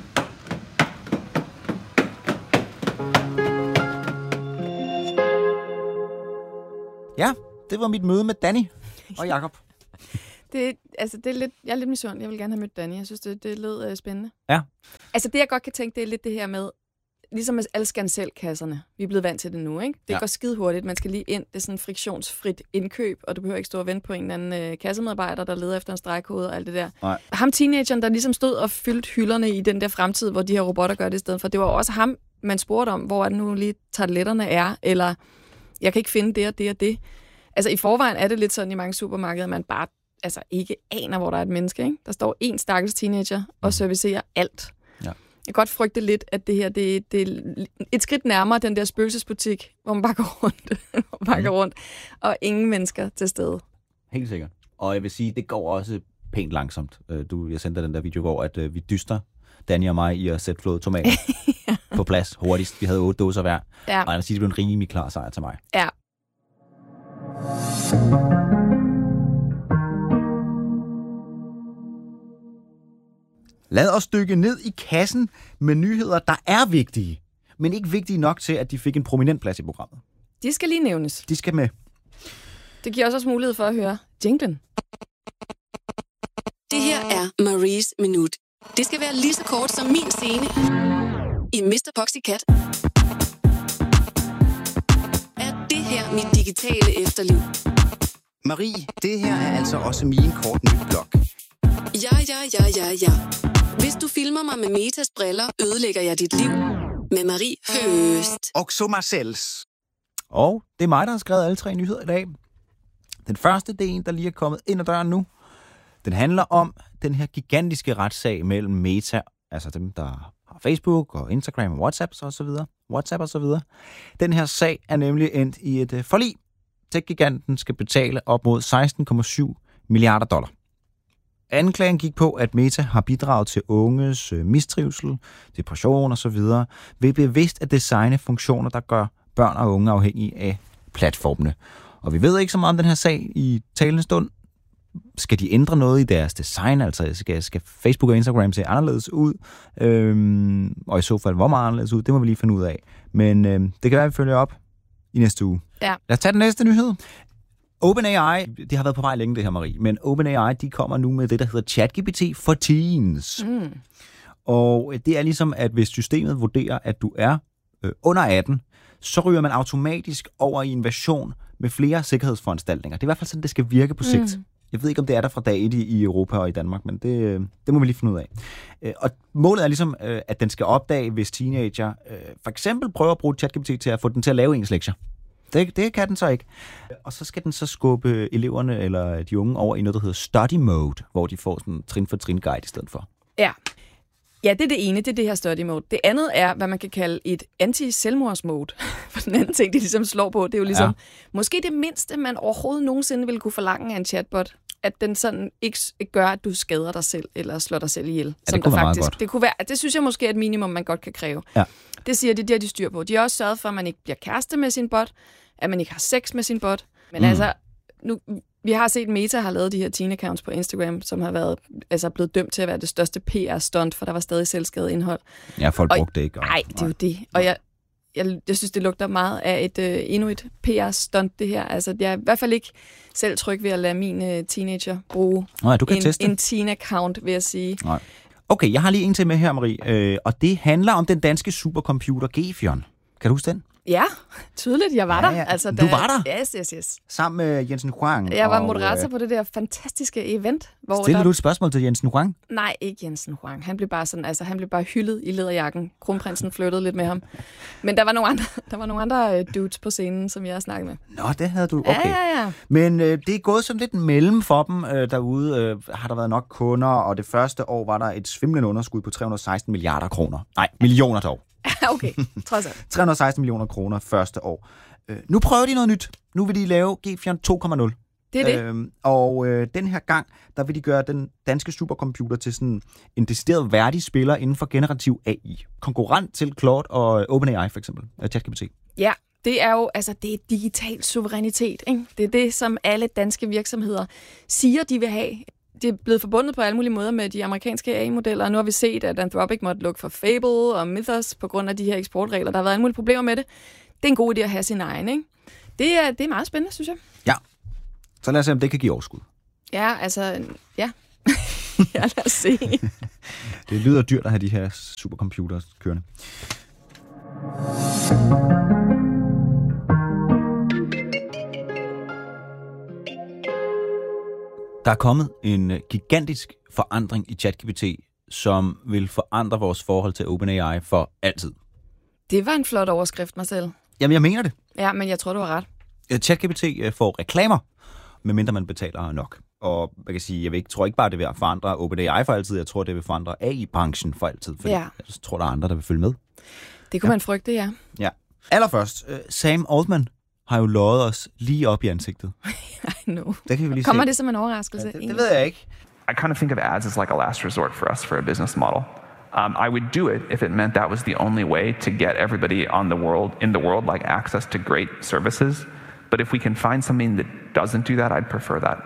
Speaker 1: Ja, det var mit møde med Danny og Jacob.
Speaker 2: Det, altså, det er lidt, jeg er lidt misundelig. Jeg vil gerne have mødt Danny. Jeg synes, det, det lød øh, spændende.
Speaker 1: Ja.
Speaker 2: Altså, det jeg godt kan tænke, det er lidt det her med, ligesom med alle scan selv-kasserne. Vi er blevet vant til det nu, ikke? Det ja. går skide hurtigt. Man skal lige ind. Det er sådan en friktionsfrit indkøb, og du behøver ikke stå og vente på en eller anden øh, kassemedarbejder, der leder efter en stregkode og alt det der.
Speaker 1: Nej.
Speaker 2: Ham teenageren, der ligesom stod og fyldte hylderne i den der fremtid, hvor de her robotter gør det i stedet for. Det var også ham, man spurgte om, hvor er det nu lige tarteletterne er, eller jeg kan ikke finde det og det og det. Altså, i forvejen er det lidt sådan i mange supermarkeder, at man bare altså, ikke aner, hvor der er et menneske, ikke? Der står en stakkels teenager og servicerer alt. Ja. Jeg kan godt frygte lidt, at det her det, det er et skridt nærmere den der spøgelsesbutik, hvor man bare går rundt, hvor man bare går rundt og ingen mennesker til stede.
Speaker 1: Helt sikkert. Og jeg vil sige, det går også pænt langsomt. Du, jeg sendte den der video, hvor at, vi dyster, Danny og mig, i at sætte flåede tomater ja. på plads hurtigst. Vi havde otte dåser hver. Ja. Og jeg vil sige, det blev en rimelig klar sejr til mig.
Speaker 2: Ja.
Speaker 1: Lad os dykke ned i kassen med nyheder, der er vigtige, men ikke vigtige nok til, at de fik en prominent plads i programmet.
Speaker 2: De skal lige nævnes.
Speaker 1: De skal med.
Speaker 2: Det giver også os mulighed for at høre jinglen.
Speaker 4: Det her er Maries Minut. Det skal være lige så kort som min scene i mister Poxycat. Er det her mit digitale efterliv?
Speaker 5: Marie, det her er altså også min kort nyt blog.
Speaker 4: Ja, ja, ja, ja, ja. Hvis du filmer mig med Metas briller, ødelægger jeg dit liv. Med Marie Høst.
Speaker 5: Og så Marcels.
Speaker 1: Og det er mig, der har skrevet alle tre nyheder i dag. Den første, det er en, der lige er kommet ind ad døren nu. Den handler om den her gigantiske retssag mellem Meta, altså dem, der har Facebook og Instagram og WhatsApp og så videre. WhatsApp og så videre. Den her sag er nemlig endt i et forlig. Tech-giganten skal betale op mod seksten komma syv milliarder dollar. Anklagen gik på, at Meta har bidraget til unges mistrivsel, depression og så videre, ved bevidst at designe funktioner, der gør børn og unge afhængige af platformene. Og vi ved ikke så meget om den her sag i talende stund. Skal de ændre noget i deres design? Altså skal, skal Facebook og Instagram se anderledes ud? Øhm, og i så fald, hvor meget anderledes ud? Det må vi lige finde ud af. Men øhm, det kan være, at vi følger op i næste uge.
Speaker 2: Ja.
Speaker 1: Lad os tage den næste nyhed. OpenAI, det har været på vej længe det her, Marie, men OpenAI, de kommer nu med det, der hedder ChatGPT for Teens. Mm. Og det er ligesom, at hvis systemet vurderer, at du er øh, under atten, så ryger man automatisk over i en version med flere sikkerhedsforanstaltninger. Det er i hvert fald sådan, det skal virke på sigt. Mm. Jeg ved ikke, om det er der fra dag et i Europa og i Danmark, men det, det må vi lige finde ud af. Og målet er ligesom, at den skal opdage, hvis teenager for eksempel prøver at bruge ChatGPT til at få den til at lave ens lektier. Det, det kan den så ikke. Og så skal den så skubbe eleverne eller de unge over i noget, der hedder study mode, hvor de får sådan en trin for trin guide i stedet for.
Speaker 2: Ja. Ja, det er det ene, det er det her study mode. Det andet er, hvad man kan kalde et anti-selvmordsmode. For den anden ting, de ligesom slår på, det er jo ligesom, ja. måske det mindste, man overhovedet nogensinde ville kunne forlange af en chatbot, at den sådan ikke gør, at du skader dig selv, eller slår dig selv ihjel.
Speaker 1: Ja, det kunne
Speaker 2: der
Speaker 1: være
Speaker 2: faktisk,
Speaker 1: meget godt.
Speaker 2: Det kunne være, det synes jeg måske er et minimum, man godt kan kræve. Ja. Det siger de, det har de styr på. De har også sørget for, at man ikke bliver kæreste med sin bot, at man ikke har sex med sin bot. Men mm. altså, nu, vi har set, Meta har lavet de her teen-accounts på Instagram, som har været altså blevet dømt til at være det største P R-stunt, for der var stadig selvskadet indhold.
Speaker 1: Ja, folk brugte det ikke.
Speaker 2: Nej, det er jo det. Og jeg, jeg, jeg synes, det lugter meget af et øh, endnu et P R-stunt, det her. Altså, jeg er i hvert fald ikke selv tryg ved at lade min øh, teenager bruge
Speaker 1: Nej, du kan
Speaker 2: en,
Speaker 1: teste.
Speaker 2: en teen-account, vil jeg sige.
Speaker 1: Nej. Okay, jeg har lige en til med her, Marie, øh, og det handler om den danske supercomputer Gefion. Kan du huske den?
Speaker 2: Ja, tydeligt. Jeg var
Speaker 1: ja,
Speaker 2: der.
Speaker 1: ja.
Speaker 2: Altså,
Speaker 1: du
Speaker 2: da,
Speaker 1: var der?
Speaker 2: Yes, yes, yes.
Speaker 1: Sammen med Jensen Huang.
Speaker 2: Jeg var
Speaker 1: og,
Speaker 2: moderator
Speaker 1: øh,
Speaker 2: på det der fantastiske event. Hvor
Speaker 1: Stiller
Speaker 2: der...
Speaker 1: du et spørgsmål til Jensen Huang?
Speaker 2: Nej, ikke Jensen Huang. Han blev bare sådan, altså han blev bare hyldet i læderjakken. Kronprinsen flyttede lidt med ham. Men der var nogle andre, der var nogle andre dudes på scenen, som jeg har snakket med.
Speaker 1: Nå, det havde du. Okay.
Speaker 2: Ja, ja, ja.
Speaker 1: Men øh, det er gået sådan lidt mellem for dem øh, derude. Øh, har der været nok kunder, og det første år var der et svimlende underskud på tre hundrede og seksten milliarder kroner. Nej, millioner dog.
Speaker 2: Okay, trods alt.
Speaker 1: tre hundrede og seksten millioner kroner første år. Øh, nu prøver de noget nyt. Nu vil de lave Gefion to komma nul.
Speaker 2: Det er det.
Speaker 1: Øhm, og øh, den her gang, der vil de gøre den danske supercomputer til sådan en decideret værdig spiller inden for generativ A I. Konkurrent til Claude og OpenAI for eksempel, ChatGPT.
Speaker 2: Ja, det er jo altså det er digital suverænitet. Ikke? Det er det, som alle danske virksomheder siger, de vil have. Det er blevet forbundet på alle mulige måder med de amerikanske A I-modeller, og nu har vi set, at Anthropic måtte lukke for Fable og Mythos på grund af de her eksportregler. Der har været alle mulige problemer med det. Det er en god idé at have sin egen, ikke? Det er, det er meget spændende, synes jeg.
Speaker 1: Ja. Så lad os se, om det kan give overskud.
Speaker 2: Ja, altså, ja. ja, lad os se.
Speaker 1: Det lyder dyrt at have de her supercomputere kørende. Der er kommet en gigantisk forandring i ChatGPT, som vil forandre vores forhold til OpenAI for altid.
Speaker 2: Det var en flot overskrift, Marcel.
Speaker 1: Jamen, jeg mener det.
Speaker 2: Ja, men jeg tror, du har ret.
Speaker 1: ChatGPT får reklamer, medmindre man betaler nok. Og jeg kan sige, jeg vil ikke, tror ikke bare, det vil forandre OpenAI for altid. Jeg tror, det vil forandre A I-branchen for altid. Fordi ja. Jeg tror, der er andre, der vil følge med.
Speaker 2: Det kunne ja. man frygte, ja.
Speaker 1: Ja. Allerførst, uh, Sam Altman har jo løjet os lige op i ansigtet.
Speaker 2: I know.
Speaker 1: Det kan vi lige
Speaker 2: Kommer
Speaker 1: se.
Speaker 2: det som en overraskelse?
Speaker 1: Ja, det, det ved jeg ikke.
Speaker 6: I kind of think of ads as like a last resort for us for a business model. Um, I would do it if it meant that was the only way to get everybody on the world, in the world, like access to great services. But if we can find something that doesn't do that, I'd prefer that.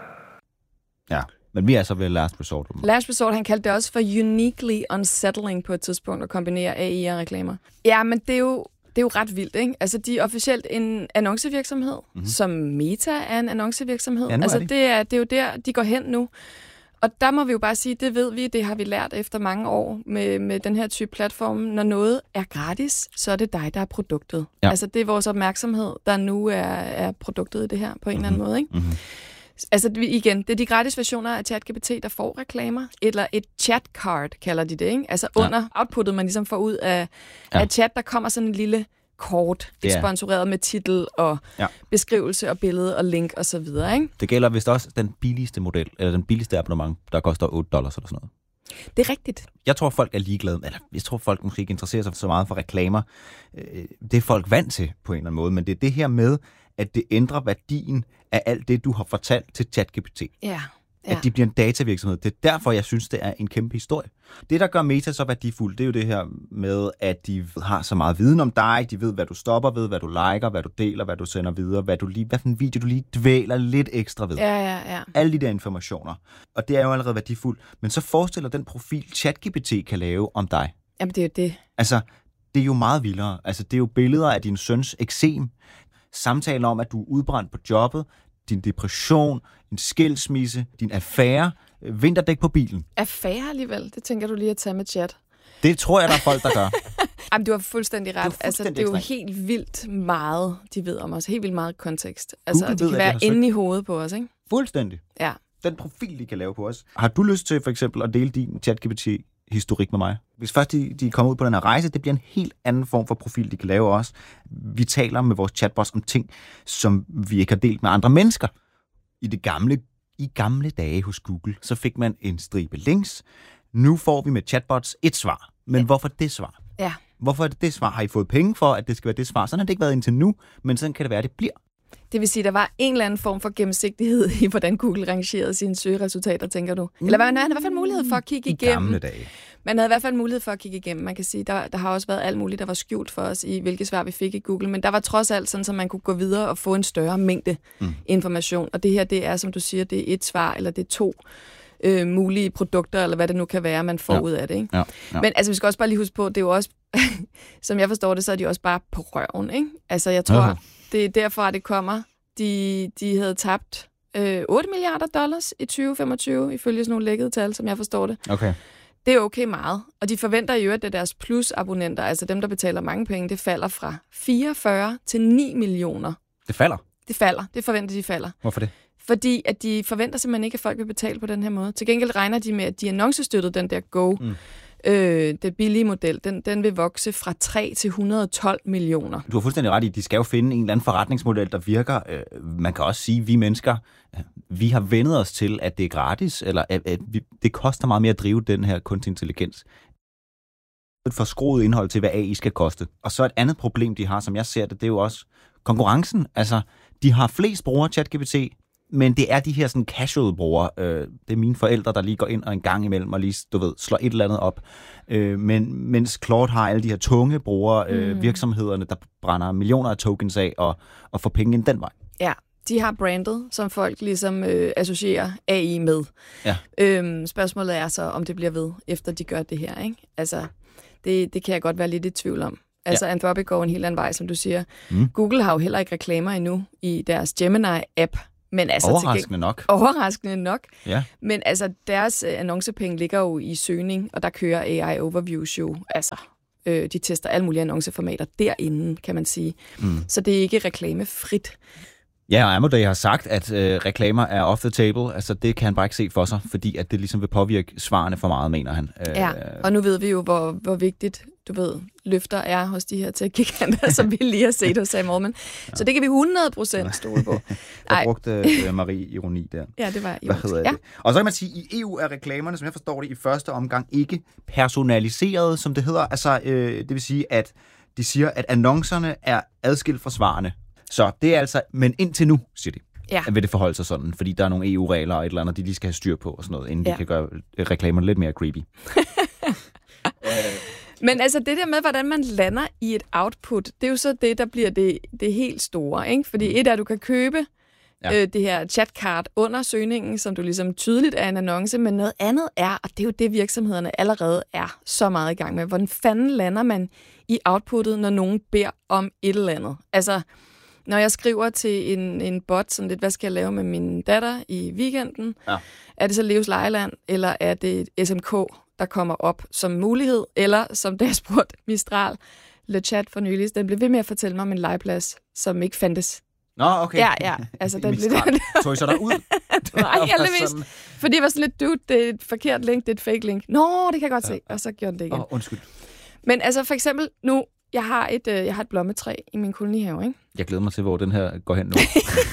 Speaker 1: Ja, men vi er så ved last resort.
Speaker 2: Last resort, han kaldte det også for uniquely unsettling på et tidspunkt at kombinere A I og reklamer. Ja, men det er jo, det er jo ret vildt, ikke? Altså, de er officielt en annoncevirksomhed, mm-hmm. som Meta er en annoncevirksomhed.
Speaker 1: Ja,
Speaker 2: altså,
Speaker 1: er de.
Speaker 2: det, er, det er jo der, de går hen nu. Og der må vi jo bare sige, det ved vi, det har vi lært efter mange år med, med den her type platform. Når noget er gratis, så er det dig, der er produktet. Ja. Altså, det er vores opmærksomhed, der nu er, er produktet i det her på en mm-hmm. eller anden måde, ikke? Mm-hmm. Altså igen, det er de gratis versioner af ChatGPT, der får reklamer, eller et chat card, kalder de det, ikke? Altså under ja. outputtet, man ligesom får ud af, ja. af chat, der kommer sådan en lille kort, yeah. sponsoreret med titel og ja. beskrivelse og billede og link og så videre, ikke?
Speaker 1: Det gælder vist også den billigste model, eller den billigste abonnement, der koster otte dollars eller sådan noget.
Speaker 2: Det er rigtigt.
Speaker 1: Jeg tror, folk er ligeglade, eller jeg tror, folk måske ikke interesserer sig så meget for reklamer. Det er folk vant til på en eller anden måde, men det er det her med, at det ændrer værdien af alt det, du har fortalt til ChatGPT.
Speaker 2: Ja.
Speaker 1: At de bliver en datavirksomhed. Det er derfor, jeg synes, det er en kæmpe historie. Det, der gør Meta så værdifuld, det er jo det her med, at de har så meget viden om dig. De ved, hvad du stopper ved, hvad du liker, hvad du deler, hvad du sender videre, hvad, du lige, hvad for en video du lige dvæler lidt ekstra ved.
Speaker 2: Ja, ja, ja.
Speaker 1: Alle de der informationer. Og det er jo allerede værdifuldt. Men så forestiller den profil, ChatGPT kan lave om dig.
Speaker 2: Jamen, det er jo det.
Speaker 1: Altså, det er jo meget vildere. Altså, det er jo billeder af din søns eksem. Samtaler om, at du er udbrændt på jobbet, din depression, en skilsmisse, din affære, vinterdæk på bilen.
Speaker 2: Affære alligevel? Det tænker du lige at tage med chat.
Speaker 1: Det tror jeg, der er folk, der gør.
Speaker 2: Jamen, du har fuldstændig ret. Det er, fuldstændig altså, det er jo
Speaker 1: ekstremt.
Speaker 2: helt vildt meget, de ved om os. Helt vildt meget kontekst. Altså,
Speaker 1: Google
Speaker 2: de
Speaker 1: ved,
Speaker 2: kan være inde i hovedet på os, ikke?
Speaker 1: Fuldstændig.
Speaker 2: Ja.
Speaker 1: Den profil, de kan lave på os. Har du lyst til for eksempel at dele din ChatGPT-historik med mig? Hvis først de, de kommer ud på den her rejse, det bliver en helt anden form for profil, de kan lave også. Vi taler med vores chatbots om ting, som vi ikke har delt med andre mennesker. I det gamle, i gamle dage hos Google, så fik man en stribe links. Nu får vi med chatbots et svar. Men ja. Hvorfor det svar?
Speaker 2: Ja.
Speaker 1: Hvorfor er det det svar? Har I fået penge for, at det skal være det svar? Sådan har det ikke været indtil nu, men sådan kan det være, at det bliver.
Speaker 2: Det vil sige, at der var en eller anden form for gennemsigtighed i, hvordan Google rangerede sine søgeresultater, tænker du? Eller man havde i hvert fald mulighed for at kigge igennem.
Speaker 1: Gamle dage.
Speaker 2: Man havde i hvert fald mulighed for at kigge igennem. Man kan sige, der, der har også været alt muligt, der var skjult for os i, hvilke svar vi fik i Google. Men der var trods alt sådan, så man kunne gå videre og få en større mængde mm. information. Og det her, det er, som du siger, det er et svar, eller det er to øh, mulige produkter, eller hvad det nu kan være, man får ja. ud af det. Ikke?
Speaker 1: Ja. Ja.
Speaker 2: Men altså, vi skal også bare lige huske på, det er jo også, som jeg forstår det, så er de også bare på røven. Ikke? Altså, jeg tror, ja. det er derfra, at det kommer. De, de havde tabt øh, otte milliarder dollars i tyve femogtyve, ifølge sådan nogle lækkede tal, som jeg forstår det.
Speaker 1: Okay.
Speaker 2: Det er okay meget. Og de forventer i øvrigt, at deres plus-abonnenter, altså dem, der betaler mange penge, det falder fra fireogfyrre til ni millioner.
Speaker 1: Det falder?
Speaker 2: Det falder. Det forventer de falder.
Speaker 1: Hvorfor det?
Speaker 2: Fordi at de forventer simpelthen ikke, at folk vil betale på den her måde. Til gengæld regner de med, at de annoncestøttede den der Go, mm. øh, den billige model, den, den vil vokse fra tre til et hundrede og tolv millioner.
Speaker 1: Du har fuldstændig ret i, de skal jo finde en eller anden forretningsmodel, der virker. Man kan også sige, at vi mennesker, vi har vendet os til, at det er gratis, eller at, at vi, det koster meget mere at drive den her kunstig intelligens. Et forskruet indhold til, hvad A I skal koste. Og så et andet problem, de har, som jeg ser det, det er jo også konkurrencen. Altså, de har flest brugere ChatGPT, men det er de her sådan casual brugere. Øh, det er mine forældre, der lige går ind og en gang imellem og lige, du ved, slår et eller andet op. Øh, men mens Claude har alle de her tunge brugere, øh, mm. virksomhederne, der brænder millioner af tokens af og, og får penge ind den vej.
Speaker 2: Ja, de har brandet, som folk ligesom øh, associerer A I med.
Speaker 1: Ja.
Speaker 2: Øhm, spørgsmålet er så, om det bliver ved, efter de gør det her, ikke? Altså, det, det kan jeg godt være lidt i tvivl om. Altså, ja. Anthropic går en helt anden vej, som du siger. Mm. Google har jo heller ikke reklamer endnu i deres Gemini-app. Men altså
Speaker 1: overraskende til, nok.
Speaker 2: Overraskende nok.
Speaker 1: Ja.
Speaker 2: Men altså, deres annoncepenge ligger jo i søgning, og der kører A I Overviews jo. Altså, øh, de tester alle mulige annonceformater derinde, kan man sige. Mm. Så det er ikke reklamefrit.
Speaker 1: Ja, og Amodei har sagt, at øh, reklamer er off the table. Altså, det kan han bare ikke se for sig, fordi at det ligesom vil påvirke svarene for meget, mener han. Øh,
Speaker 2: ja, og nu ved vi jo, hvor, hvor vigtigt, du ved, løfter er hos de her tech-giganter, som vi lige har set hos Sam Altman. Ja. Så det kan vi hundrede procent stole på.
Speaker 1: Jeg brugte øh, Marie ironi der.
Speaker 2: Ja, det var
Speaker 1: ironisk. Hvad hedder det? Ja. Og så kan man sige, at i E U er reklamerne, som jeg forstår det, i første omgang ikke personaliseret, som det hedder. Altså, øh, det vil sige, at de siger, at annoncerne er adskilt fra svarene. Så det er altså, men indtil nu, siger de, ja. Vil det forholde sig sådan, fordi der er nogle E U-regler og et eller andet, de lige skal have styr på og sådan noget, inden ja. de kan gøre reklamerne lidt mere creepy.
Speaker 2: Men altså det der med, hvordan man lander i et output, det er jo så det, der bliver det, det helt store, ikke? Fordi mm. et er, at du kan købe ja. øh, det her chatcard under søgningen, som du ligesom tydeligt er en annonce, men noget andet er, og det er jo det, virksomhederne allerede er så meget i gang med. Hvordan fanden lander man i outputtet, når nogen beder om et eller andet? Altså, når jeg skriver til en, en bot, sådan lidt, hvad skal jeg lave med min datter i weekenden? Ja. Er det så Leos Lejeland, eller er det S M K, der kommer op som mulighed? Eller, som da jeg spurgte Mistral, Le Chat for nylig, den blev ved med at fortælle mig om en legeplads, som ikke fandtes.
Speaker 1: Nå, okay.
Speaker 2: Ja, ja. Altså, den blev
Speaker 1: tog I så derud?
Speaker 2: Nej, heldigvis. Fordi det var sådan lidt, dude, det er et forkert link, det er et fake link. Nå, det kan jeg godt se. Og så gjorde den det igen.
Speaker 1: Åh, oh, undskyld.
Speaker 2: Men altså, for eksempel nu, Jeg har et, øh, jeg har et blommetræ i min kolonihave, ikke?
Speaker 1: Jeg glæder mig til, hvor den her går hen nu.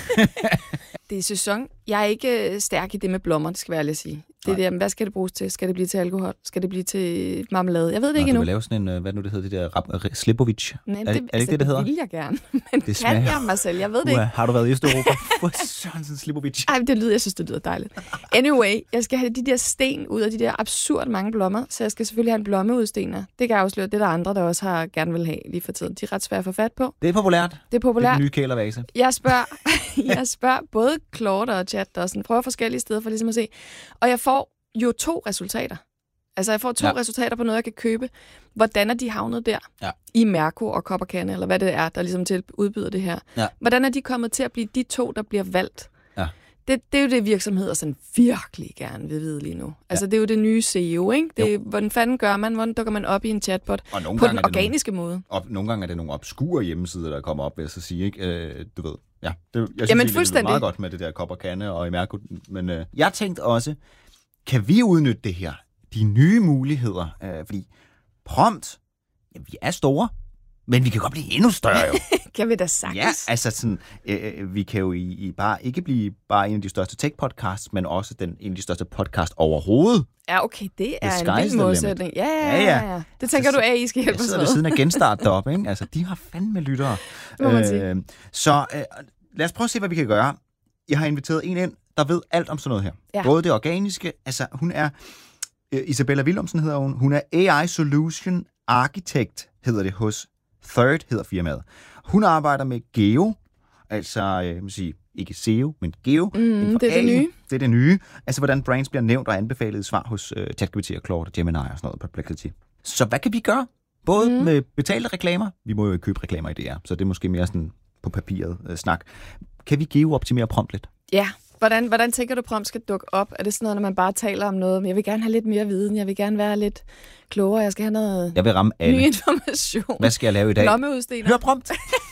Speaker 2: Det er sæson. Jeg er ikke øh, stærk i det med blommer, det skal jeg ærligt sige. Det er det, jamen, hvad skal det bruges til? Skal det blive til alkohol? Skal det blive til marmelade? Jeg ved det
Speaker 1: Nå,
Speaker 2: ikke endnu.
Speaker 1: Du vil lave sådan en, hvad nu det hedder, det der rap, Slipovic.
Speaker 2: Nej,
Speaker 1: er,
Speaker 2: det,
Speaker 1: er det
Speaker 2: altså,
Speaker 1: ikke det, det hedder?
Speaker 2: Det vil jeg gerne. Men det kan jeg mig selv? Jeg ved det
Speaker 1: Uha,
Speaker 2: ikke.
Speaker 1: har du været i Østeuropa? Hvor Sørensen Slipovic.
Speaker 2: Ej, det lyder, jeg synes, det lyder dejligt. Anyway, jeg skal have de der sten ud af de der absurd mange blommer, så jeg skal selvfølgelig have en blommeudstener. Det kan jeg afsløre. Det er der andre, der også har gerne vil have lige for tiden. De er ret svære at få fat på.
Speaker 1: Det er populært.
Speaker 2: Det er populært.
Speaker 1: Det er den nye kælervase.
Speaker 2: Jeg spørger, jeg spørger både Claude og Chat og sådan, prøver forskellige steder for ligesom at se. Og jeg får jo to resultater. Altså, jeg får to ja. resultater på noget, jeg kan købe. Hvordan er de havnet der?
Speaker 1: Ja.
Speaker 2: I Merco og Kop og Kande, eller hvad det er, der ligesom til udbyder det her. Ja. Hvordan er de kommet til at blive de to, der bliver valgt? Ja. Det, det er jo det, virksomheder sådan virkelig gerne vil vide lige nu. Altså, ja. Det er jo det nye S E O, ikke? Det er, hvordan fanden gør man? Hvordan dukker man op i en chatbot på den organiske
Speaker 1: nogle,
Speaker 2: måde?
Speaker 1: Op, nogle gange er det nogle obskure hjemmesider, der kommer op, vil jeg så sige, ikke? Øh, du ved, ja. Det, jeg synes,
Speaker 2: Jamen,
Speaker 1: det er meget godt med det der Kop og Kande og i Merco. Men øh, jeg tænkte også, kan vi udnytte det her? De nye muligheder, øh, fordi prompt, ja, vi er store, men vi kan godt blive endnu større jo.
Speaker 2: Kan vi da sagtens?
Speaker 1: Ja, altså sådan, øh, vi kan jo i, i bare ikke blive bare en af de største tech-podcasts, men også den, en af de største podcast overhovedet.
Speaker 2: Ja, okay, det er en vild modsætning. Ja, ja, ja, ja. Det tænker altså, du, at I skal hjælpe os med.
Speaker 1: Jeg sidder ved siden af Genstart deroppe, ikke? Altså, de har fandme lyttere.
Speaker 2: Må man sige.
Speaker 1: Øh, så øh, lad os prøve at se, hvad vi kan gøre. Jeg har inviteret en ind, der ved alt om sådan noget her. Ja. Både det organiske, altså hun er, øh, Isabella Willumsen hedder hun, hun er A I Solution Architect, hedder det hos Third, hedder firmaet. Hun arbejder med Geo, altså, jeg vil sige, ikke S E O, men Geo.
Speaker 2: Mm, det er A I. Det nye.
Speaker 1: Det er det nye. Altså, hvordan brands bliver nævnt og anbefalet i svar hos uh, ChatGPT og Claude og Gemini og sådan noget, Perplexity. Så hvad kan vi gøre? Både mm. med betalte reklamer, vi må jo købe reklamer i det her, så det er måske mere sådan på papiret uh, snak. Kan vi Geo-optimere prompt lidt?
Speaker 2: Ja. Hvordan, hvordan tænker du, prompt skal dukke op? Er det sådan noget, når man bare taler om noget? Jeg vil gerne have lidt mere viden. Jeg vil gerne være lidt klogere. Jeg skal have noget
Speaker 1: jeg vil ramme alle.
Speaker 2: ny information.
Speaker 1: Hvad skal jeg lave i dag?
Speaker 2: Blommeudstener.
Speaker 1: Hør prompt.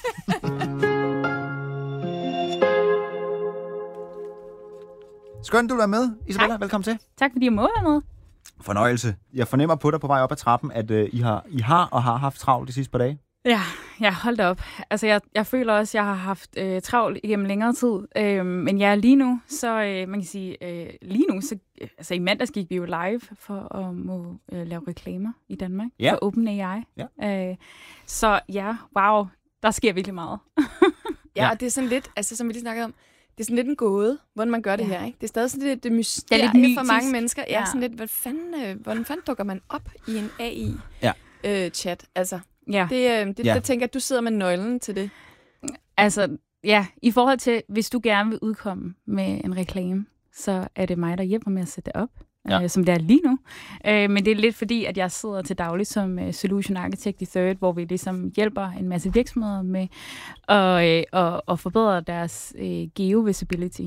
Speaker 1: Skønt, du er med, Isabella. Tak. Velkommen til.
Speaker 7: Tak, fordi jeg må være med.
Speaker 1: Fornøjelse. Jeg fornemmer på dig på vej op ad trappen, at uh, I, har, I har og har haft travlt de sidste par dage.
Speaker 7: Ja, ja, hold da op. Altså, jeg, jeg føler også, at jeg har haft øh, travlt igennem længere tid. Øh, men ja, lige nu, så øh, man kan sige, øh, lige nu, så, øh, altså i mandags gik vi jo live for at må øh, lave reklamer i Danmark ja. for OpenAI. Ja. Øh, så ja, wow, der sker virkelig meget.
Speaker 2: Ja, og det er sådan lidt, altså som vi lige snakkede om, det er sådan lidt en gåde, hvordan man gør det
Speaker 7: Ja.
Speaker 2: her, ikke? Det er stadig sådan lidt det mysterie
Speaker 7: Det er lidt
Speaker 2: for
Speaker 7: mytisk.
Speaker 2: mange mennesker. Ja,
Speaker 7: Ja.
Speaker 2: sådan lidt, hvad fanden, øh, hvordan fanden dukker man op i en A I-chat?
Speaker 1: Ja.
Speaker 2: Øh, altså,
Speaker 7: Ja.
Speaker 2: det, øh, det,
Speaker 1: Ja.
Speaker 2: der tænker jeg, at du sidder med nøglen til det.
Speaker 7: Altså, ja, i forhold til, hvis du gerne vil udkomme med en reklame, så er det mig, der hjælper med at sætte det op,
Speaker 1: Ja.
Speaker 7: ja. øh, som det er lige nu. Øh, men det er lidt fordi, at jeg sidder til daglig som uh, Solution Architect i Third, hvor vi ligesom hjælper en masse virksomheder med at, øh, at, at forbedre deres øh, geo-visibility.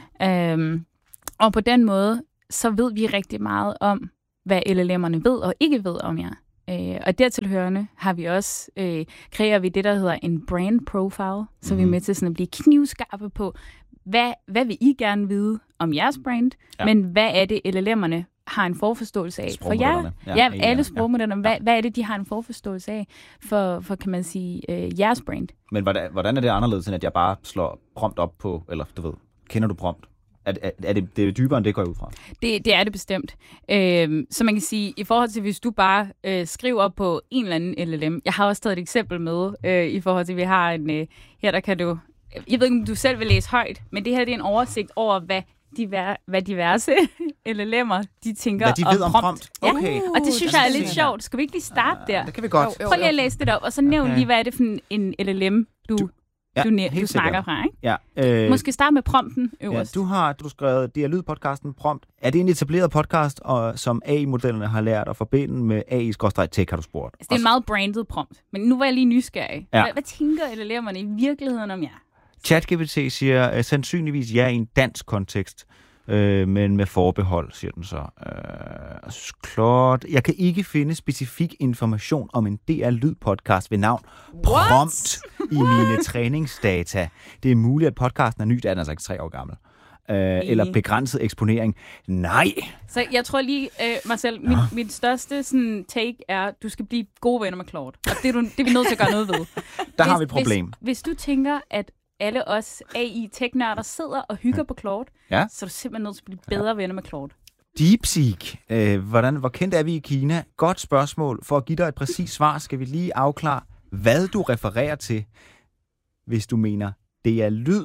Speaker 7: Um, og på den måde, så ved vi rigtig meget om, hvad L L M'erne ved og ikke ved om jer. Øh, og dertil hørende har vi også, øh, kreerer vi det, der hedder en brand profile, så mm-hmm. vi er med til sådan at blive knivskarpe på, hvad, hvad vil I gerne vide om jeres brand,
Speaker 1: Ja.
Speaker 7: men hvad er det, L L M'erne har en forforståelse af for jer?
Speaker 1: Sprogmodellerne.
Speaker 7: Ja,
Speaker 1: Ja,
Speaker 7: ja
Speaker 1: ja,
Speaker 7: alle
Speaker 1: ja.
Speaker 7: sprogmodellerne. Hvad, hvad er det, de har en forforståelse af for, for kan man sige, øh, jeres brand?
Speaker 1: Men hvordan, hvordan er det anderledes, end at jeg bare slår prompt op på, eller du ved, kender du prompt? Er, er, er det, det er dybere, end det går jeg ud fra?
Speaker 7: Det, det er det bestemt. Øhm, så man kan sige, i forhold til, hvis du bare øh, skriver på en eller anden L L M. Jeg har også taget et eksempel med, øh, i forhold til, vi har en... Øh, her der kan du... Jeg ved ikke, om du selv vil læse højt, men det her det er en oversigt over, hvad, diver, hvad diverse L L M'er, de tænker
Speaker 1: Hvad de ved om prompt?
Speaker 7: Ja.
Speaker 1: Okay.
Speaker 7: Og det synes
Speaker 1: Uh,
Speaker 7: jeg er
Speaker 1: det
Speaker 7: lidt
Speaker 1: er
Speaker 7: sjovt. Skal vi ikke lige starte der?
Speaker 1: Det kan vi godt.
Speaker 2: Jo, jo.
Speaker 7: Prøv lige at læse det op, og så nævn
Speaker 1: Okay.
Speaker 7: lige, hvad er det for en, en L L M, du, du,
Speaker 1: Ja,
Speaker 7: du, næ-
Speaker 1: helt
Speaker 7: du snakker
Speaker 1: sikkert.
Speaker 7: fra, ikke?
Speaker 1: Ja, øh,
Speaker 7: Måske starte med prompten
Speaker 1: ja,
Speaker 7: øverst.
Speaker 1: du har du har skrevet D R Lyd-podcasten prompt. Er det en etableret podcast, og, som A I-modellerne har lært at forbinde med A I-tech, har du spurgt?
Speaker 7: Altså, det er en meget branded prompt, men nu var jeg lige nysgerrig.
Speaker 1: Ja.
Speaker 7: Hvad, hvad tænker L L M'erne i virkeligheden om jer?
Speaker 1: ChatGPT siger uh, sandsynligvis ja i en dansk kontekst, øh, men med forbehold, siger den så. Øh, klart. Jeg kan ikke finde specifik information om en D R Lyd-podcast ved navn Prompt i mine træningsdata. Det er muligt, at podcasten er ny, den er altså ikke tre år gammel. Øh, eller begrænset eksponering. Nej.
Speaker 7: Så jeg tror lige, øh, Marcel, mit, mit største sådan, take er, at du skal blive gode venner med Claude. Og det er, du, det er vi nødt til at gøre noget ved.
Speaker 1: Der har vi et problem.
Speaker 7: Hvis, hvis du tænker, at alle os A I-tech-nørder sidder og hygger på Claude,
Speaker 1: Ja.
Speaker 7: så er du simpelthen nødt til at blive bedre ja. venner med Claude.
Speaker 1: DeepSeek. Øh, hvordan, hvor kendt er vi i Kina? Godt spørgsmål. For at give dig et præcist svar, skal vi lige afklare, hvad du refererer til, hvis du mener, det er lyd.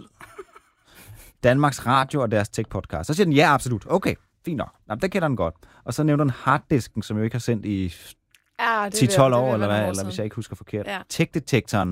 Speaker 1: Danmarks Radio og deres tech-podcast. Så siger den, ja, absolut. Okay, fint nok. Jamen, det kender den godt. Og så nævner den harddisken, som jeg ikke har sendt i
Speaker 2: Ja, det
Speaker 1: ti tolv år, eller hvad, eller
Speaker 2: eller
Speaker 1: hvis jeg ikke husker forkert.
Speaker 2: Ja.
Speaker 1: Tech-detektoren.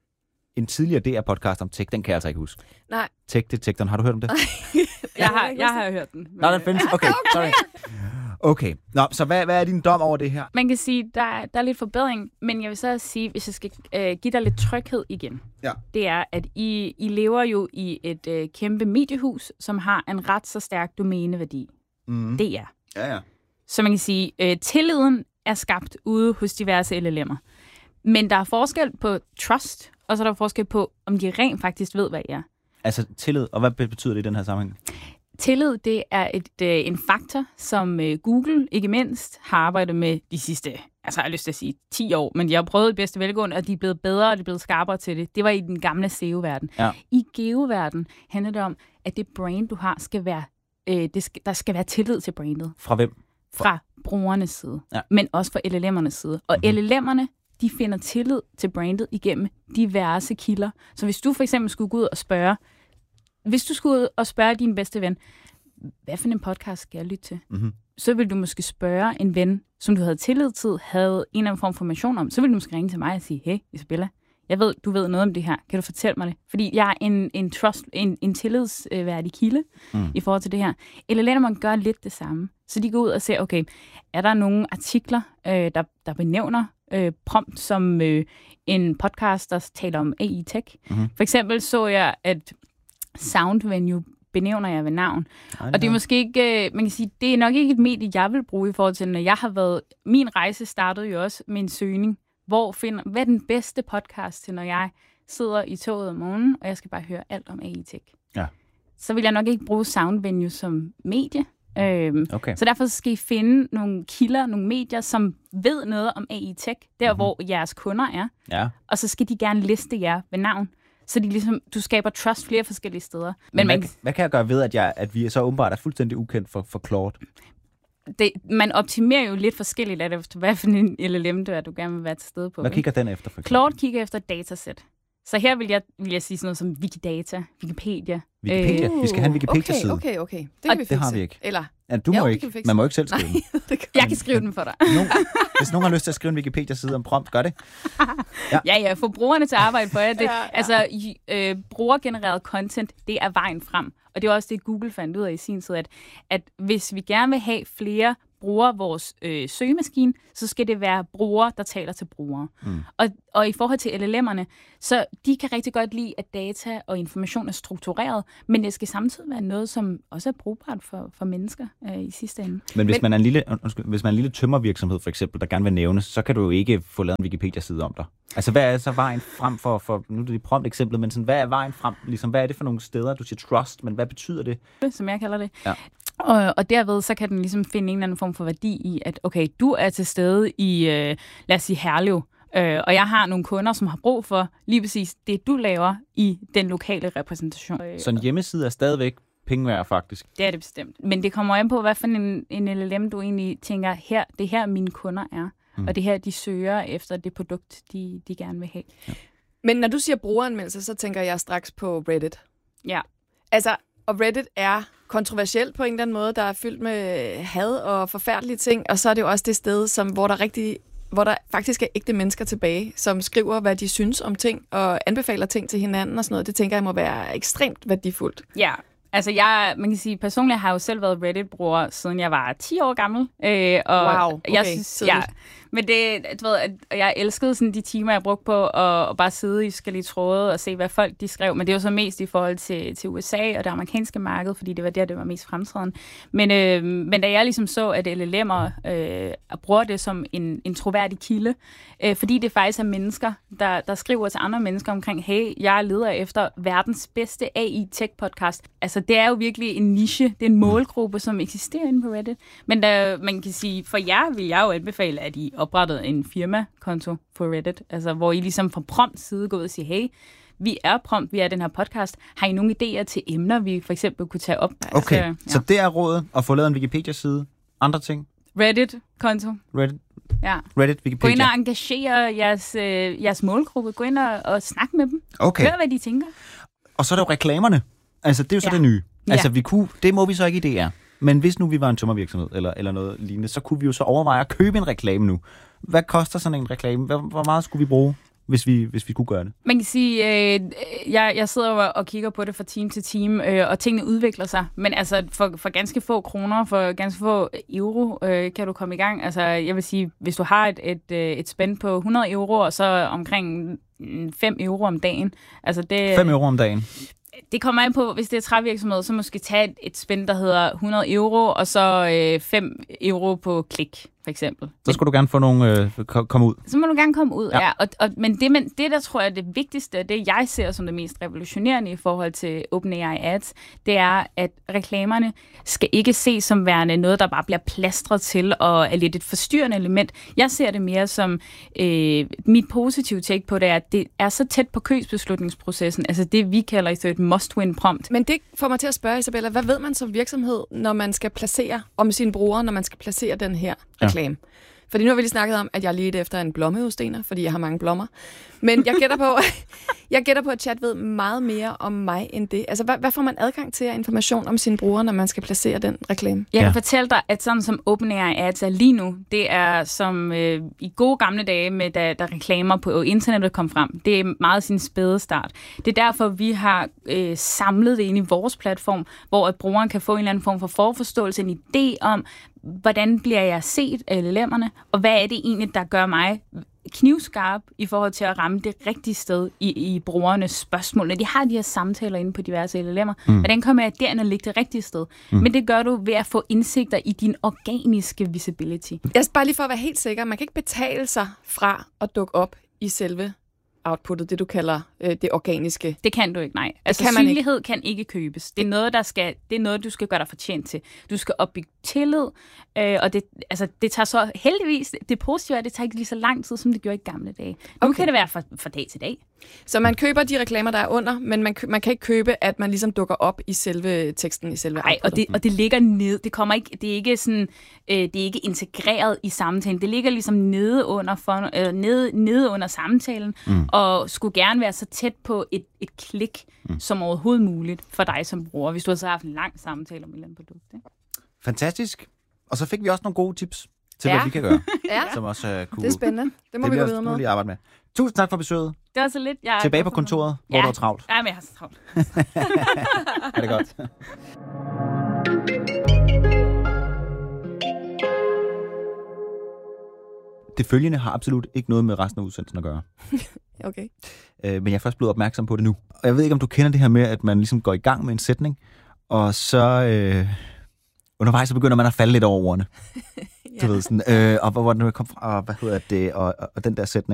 Speaker 1: En tidligere D R-podcast om tech, den kan jeg altså ikke huske.
Speaker 2: Nej.
Speaker 1: Tech-detektoren, har du hørt om det?
Speaker 7: Jeg har, jeg har hørt den.
Speaker 1: Nå, den findes. Okay, sorry. Okay, nå, så hvad, hvad er din dom over det her?
Speaker 7: Man kan sige, der er, der er lidt forbedring, men jeg vil så sige, hvis jeg skal øh, give dig lidt tryghed igen,
Speaker 1: Ja.
Speaker 7: det er, at I, I lever jo i et øh, kæmpe mediehus, som har en ret så stærk domæneværdi.
Speaker 1: Mm.
Speaker 7: Det er.
Speaker 1: Ja, ja.
Speaker 7: Så man kan sige, øh, tilliden er skabt ude hos diverse L L M'er. Men der er forskel på trust, og så er der forskel på, om de rent faktisk ved, hvad I er.
Speaker 1: Altså tillid, og hvad betyder det i den her sammenhæng?
Speaker 7: Tillid, det er et, øh, en faktor, som øh, Google ikke mindst har arbejdet med de sidste, altså jeg har lyst til at sige ti år, men de har prøvet det bedste velgående, og de er blevet bedre, og de er blevet skarpere til det. Det var i den gamle S E O-verden.
Speaker 1: Ja.
Speaker 7: I geo-verden handler det om, at det brand, du har, skal være, øh, det skal, der skal være tillid til brandet.
Speaker 1: Fra hvem?
Speaker 7: Fra brugernes side,
Speaker 1: Ja.
Speaker 7: men også fra L L M'ernes side. Og
Speaker 1: Mhm.
Speaker 7: L L M'erne, de finder tillid til brandet igennem diverse kilder. Så hvis du for eksempel skulle gå ud og spørge, hvis du skulle ud og spørge din bedste ven, hvad for en podcast skal jeg lytte til?
Speaker 1: Mhm.
Speaker 7: Så vil du måske spørge en ven, som du havde tillid til, havde en eller anden form for information om. Så vil du måske ringe til mig og sige, hey Isabella, jeg ved, du ved noget om det her. Kan du fortælle mig det? Fordi jeg er en, en, trust, en, en tillidsværdig kilde
Speaker 1: Mm.
Speaker 7: i forhold til det her. Eller lader man gøre lidt det samme. Så de går ud og ser, okay, er der nogle artikler, øh, der, der benævner øh, prompt som øh, en podcast, der taler om A I-tech?
Speaker 1: Mhm.
Speaker 7: For eksempel så jeg, at Sound Venue benævner jeg ved navn.
Speaker 1: Ej,
Speaker 7: Og det er måske ikke, øh, man kan sige, det er nok ikke et medie, jeg vil bruge i forhold til, når jeg har været, min rejse startede jo også med en søgning, hvor finder, hvad er den bedste podcast til, når jeg sidder i toget om morgenen, og jeg skal bare høre alt om A I-tech.
Speaker 1: Ja.
Speaker 7: Så vil jeg nok ikke bruge Sound Venue som medie. Øhm,
Speaker 1: Okay.
Speaker 7: Så derfor skal I finde nogle kilder, nogle medier, som ved noget om A I-tech, der mm-hmm. hvor jeres kunder er,
Speaker 1: Ja.
Speaker 7: og så skal de gerne liste jer ved navn, så de ligesom, du skaber trust flere forskellige steder. Men,
Speaker 1: Men
Speaker 7: man,
Speaker 1: hvad, hvad kan jeg gøre ved, at, jeg, at vi så åbenbart er fuldstændig ukendt for, for Claude?
Speaker 7: det, man optimerer jo lidt forskelligt, alt efter hvad for en L L M, du er, du gerne vil være til stede på.
Speaker 1: Hvad
Speaker 7: ikke?
Speaker 1: kigger den efter, for eksempel?
Speaker 7: Claude kigger efter et datasæt. Så her vil jeg, vil jeg sige sådan noget som Wikidata, Wikipedia.
Speaker 1: Wikipedia.
Speaker 2: Uh,
Speaker 1: Vi skal have en Wikipedia-side.
Speaker 2: Okay, okay, okay. Det kan vi fikse.
Speaker 1: Det har vi ikke.
Speaker 2: Eller,
Speaker 1: ja, du må
Speaker 2: jo,
Speaker 1: ikke. Man må ikke selv skrive den.
Speaker 7: Jeg kan skrive den for dig.
Speaker 1: Nogen, hvis nogen har lyst til at skrive en Wikipedia-side om prompt, gør det.
Speaker 7: Ja, ja, ja få brugerne til at arbejde for jer. Det,
Speaker 2: ja, ja.
Speaker 7: Altså, øh, brugergenereret content, det er vejen frem. Og det er også det, Google fandt ud af i sin tid, at, at hvis vi gerne vil have flere bruger vores øh, søgemaskine, så skal det være brugere, der taler til brugere. Mm. Og, og i forhold til L L M'erne, så de kan rigtig godt lide, at data og information er struktureret, men det skal samtidig være noget, som også er brugbart for, for mennesker øh, i sidste ende.
Speaker 1: Men hvis, men man er en lille, undskyld, hvis man er en lille tømmervirksomhed, for eksempel, der gerne vil nævnes, så kan du jo ikke få lavet en Wikipedia-side om dig. Altså, hvad er så vejen frem for, for nu er det prompt eksemplet, men sådan, hvad er vejen frem? Ligesom, hvad er det for nogle steder, du siger trust, men hvad betyder det?
Speaker 7: Som jeg kalder det.
Speaker 1: Ja.
Speaker 7: Og, og derved så kan den ligesom finde en eller anden form for værdi i, at okay, du er til stede i, øh, lad os sige, Herlev, øh, og jeg har nogle kunder, som har brug for lige præcis det, du laver i den lokale repræsentation.
Speaker 1: Så en hjemmeside er stadigvæk penge værd, faktisk?
Speaker 7: Det er det bestemt. Men det kommer an på, hvad for en, en L L M, du egentlig tænker, her, det er her, mine kunder er. Mm. Og det her, de søger efter det produkt, de, de gerne vil have. Ja.
Speaker 2: Men når du siger brugeranmeldelse, så tænker jeg straks på Reddit.
Speaker 7: Ja.
Speaker 2: Altså, og Reddit er kontroversielt på en eller anden måde, der er fyldt med had og forfærdelige ting, og så er det jo også det sted, som, hvor der rigtig, hvor der faktisk er ægte mennesker tilbage, som skriver, hvad de synes om ting, og anbefaler ting til hinanden og sådan noget. Det tænker jeg må være ekstremt værdifuldt.
Speaker 7: Ja, altså jeg, man kan sige, personligt har jeg jo selv været Reddit-bruger, siden jeg var ti år gammel. Øh, og
Speaker 2: wow, okay,
Speaker 7: jeg synes, ja, men det, du ved, at jeg elskede sådan de timer, jeg brugte på at, at bare sidde i forskellige tråde og se, hvad folk de skrev. Men det var så mest i forhold til, til U S A og det amerikanske marked, fordi det var der, det var mest fremtrædende. Men, øh, men da jeg ligesom så, at L L M'er øh, bruger det som en, en troværdig kilde, øh, fordi det faktisk er mennesker, der, der skriver til andre mennesker omkring, hey, jeg leder efter verdens bedste A I-tech-podcast. Altså, det er jo virkelig en niche, det er en målgruppe, som eksisterer inde på Reddit. Men der, man kan sige, for jer vil jeg jo anbefale, at I oprettede en firmakonto på Reddit, altså hvor I ligesom fra prompt side går ud og siger, hey, vi er prompt, vi er den her podcast. Har I nogle idéer til emner, vi for eksempel kunne tage op?
Speaker 1: Okay,
Speaker 7: altså, ja.
Speaker 1: Så det er rådet at få lavet en Wikipedia-side. Andre ting?
Speaker 7: Reddit-konto.
Speaker 1: Reddit.
Speaker 7: Ja.
Speaker 1: Reddit, Wikipedia.
Speaker 7: Gå ind og engagere jeres, øh, jeres målgruppe. Gå ind og, og snak med dem.
Speaker 1: Okay.
Speaker 7: Hør, hvad de tænker.
Speaker 1: Og så er der jo reklamerne. Altså, det er jo så ja. det nye. Altså,
Speaker 7: ja.
Speaker 1: vi kunne, det må vi så ikke i D R. Men hvis nu vi var en tømmervirksomhed eller, eller noget lignende, så kunne vi jo så overveje at købe en reklame nu. Hvad koster sådan en reklame? Hvor, hvor meget skulle vi bruge, hvis vi, hvis vi kunne gøre det?
Speaker 7: Man kan sige, øh, jeg, jeg sidder og, og kigger på det fra time til time, øh, og tingene udvikler sig. Men altså, for, for ganske få kroner, for ganske få euro, øh, kan du komme i gang. Altså, jeg vil sige, hvis du har et, et, et spend på hundrede euro, og så omkring fem euro om dagen. Altså det,
Speaker 1: fem euro om dagen?
Speaker 7: Det kommer an på, hvis det er trævirksomhed, så måske tage et, et spend, der hedder hundrede euro, og så øh, fem euro på klik, for eksempel.
Speaker 1: Så skulle du gerne få nogle øh, komme ud.
Speaker 7: Så må du gerne komme ud, ja. ja. Og, og, men det, men det, der tror jeg er det vigtigste, det jeg ser som det mest revolutionerende i forhold til OpenAI Ads, det er, at reklamerne skal ikke ses som værende noget, der bare bliver plastret til og er lidt et forstyrrende element. Jeg ser det mere som, øh, mit positive take på det er, at det er så tæt på købsbeslutningsprocessen, altså det vi kalder i et must-win prompt.
Speaker 2: Men det får mig til at spørge, Isabella, hvad ved man som virksomhed, når man skal placere om sine brugere, når man skal placere den her reklame? Ja. Fordi nu har vi lige snakket om, at jeg er lidt efter en blommeudstener, fordi jeg har mange blommer. Men jeg gætter på, jeg gætter på, at chat ved meget mere om mig end det. Altså, hvad, hvad får man adgang til af information om sine brugere, når man skal placere den reklame?
Speaker 7: Jeg kan
Speaker 1: ja.
Speaker 7: fortælle dig, at sådan som OpenAI Ads er lige nu, det er som øh, i gode gamle dage, med da, da reklamer på internettet kom frem. Det er meget sin spæde start. Det er derfor, vi har øh, samlet det ind i vores platform, hvor at brugeren kan få en eller anden form for forforståelse, en idé om, hvordan bliver jeg set af L L M'erne, og hvad er det egentlig, der gør mig knivskarp i forhold til at ramme det rigtige sted i, i brugernes spørgsmål. Når de har de her samtaler inde på diverse L L M'er, mm. hvordan kommer jeg derind og ligge det rigtige sted? Mm. Men det gør du ved at få indsigter i din organiske visibility.
Speaker 2: Jeg skal bare lige for at være helt sikker, man kan ikke betale sig fra at dukke op i selve outputtet, det du kalder øh, det organiske.
Speaker 7: Det kan du ikke, nej. Altså
Speaker 2: kan
Speaker 7: synlighed
Speaker 2: ikke.
Speaker 7: kan ikke købes. Det er noget, der skal, det er noget, du skal gøre dig fortjent til. Du skal opbygge tillid, øh, og det, altså, det tager så heldigvis, det positive er, det tager ikke lige så lang tid, som det gjorde i gamle dage. Nu
Speaker 2: okay.
Speaker 7: kan det være fra, fra dag til dag.
Speaker 2: Så man køber de reklamer, der er under, men man, kø- man kan ikke købe, at man ligesom dukker op i selve teksten, i selve
Speaker 7: Nej, og det, og det ligger ned. Det kommer ikke, det er ikke sådan, øh, det er ikke integreret i samtalen. Det ligger ligesom nede under, for, øh, nede, nede under samtalen, mm. og skulle gerne være så tæt på et, et klik mm. som overhovedet muligt for dig som bruger, hvis du har så haft en lang samtale om et eller andet produkt. Ikke?
Speaker 1: Fantastisk. Og så fik vi også nogle gode tips til,
Speaker 2: ja.
Speaker 1: hvad vi kan gøre.
Speaker 2: Ja,
Speaker 1: som også, uh, kunne,
Speaker 2: det er spændende. Det må
Speaker 1: det
Speaker 2: vi gå
Speaker 1: også,
Speaker 2: videre
Speaker 1: må
Speaker 2: med.
Speaker 1: lige arbejde med. Tusind tak for besøget.
Speaker 7: Det var så lidt. Jeg
Speaker 1: Tilbage på kontoret, hvor
Speaker 7: ja.
Speaker 1: du er travlt.
Speaker 7: Ja, men jeg har så travlt.
Speaker 1: Er det godt? Det følgende har absolut ikke noget med resten af udsendelsen at gøre.
Speaker 2: Okay.
Speaker 1: Øh, men jeg er først blevet opmærksom på det nu. Og jeg ved ikke, om du kender det her med, at man ligesom går i gang med en sætning, og så øh, undervejs så begynder man at falde lidt over ordene. Ja. Du ved sådan, øh, og hvor, hvor den kom fra, og hvad hedder det, og, og den der sætning.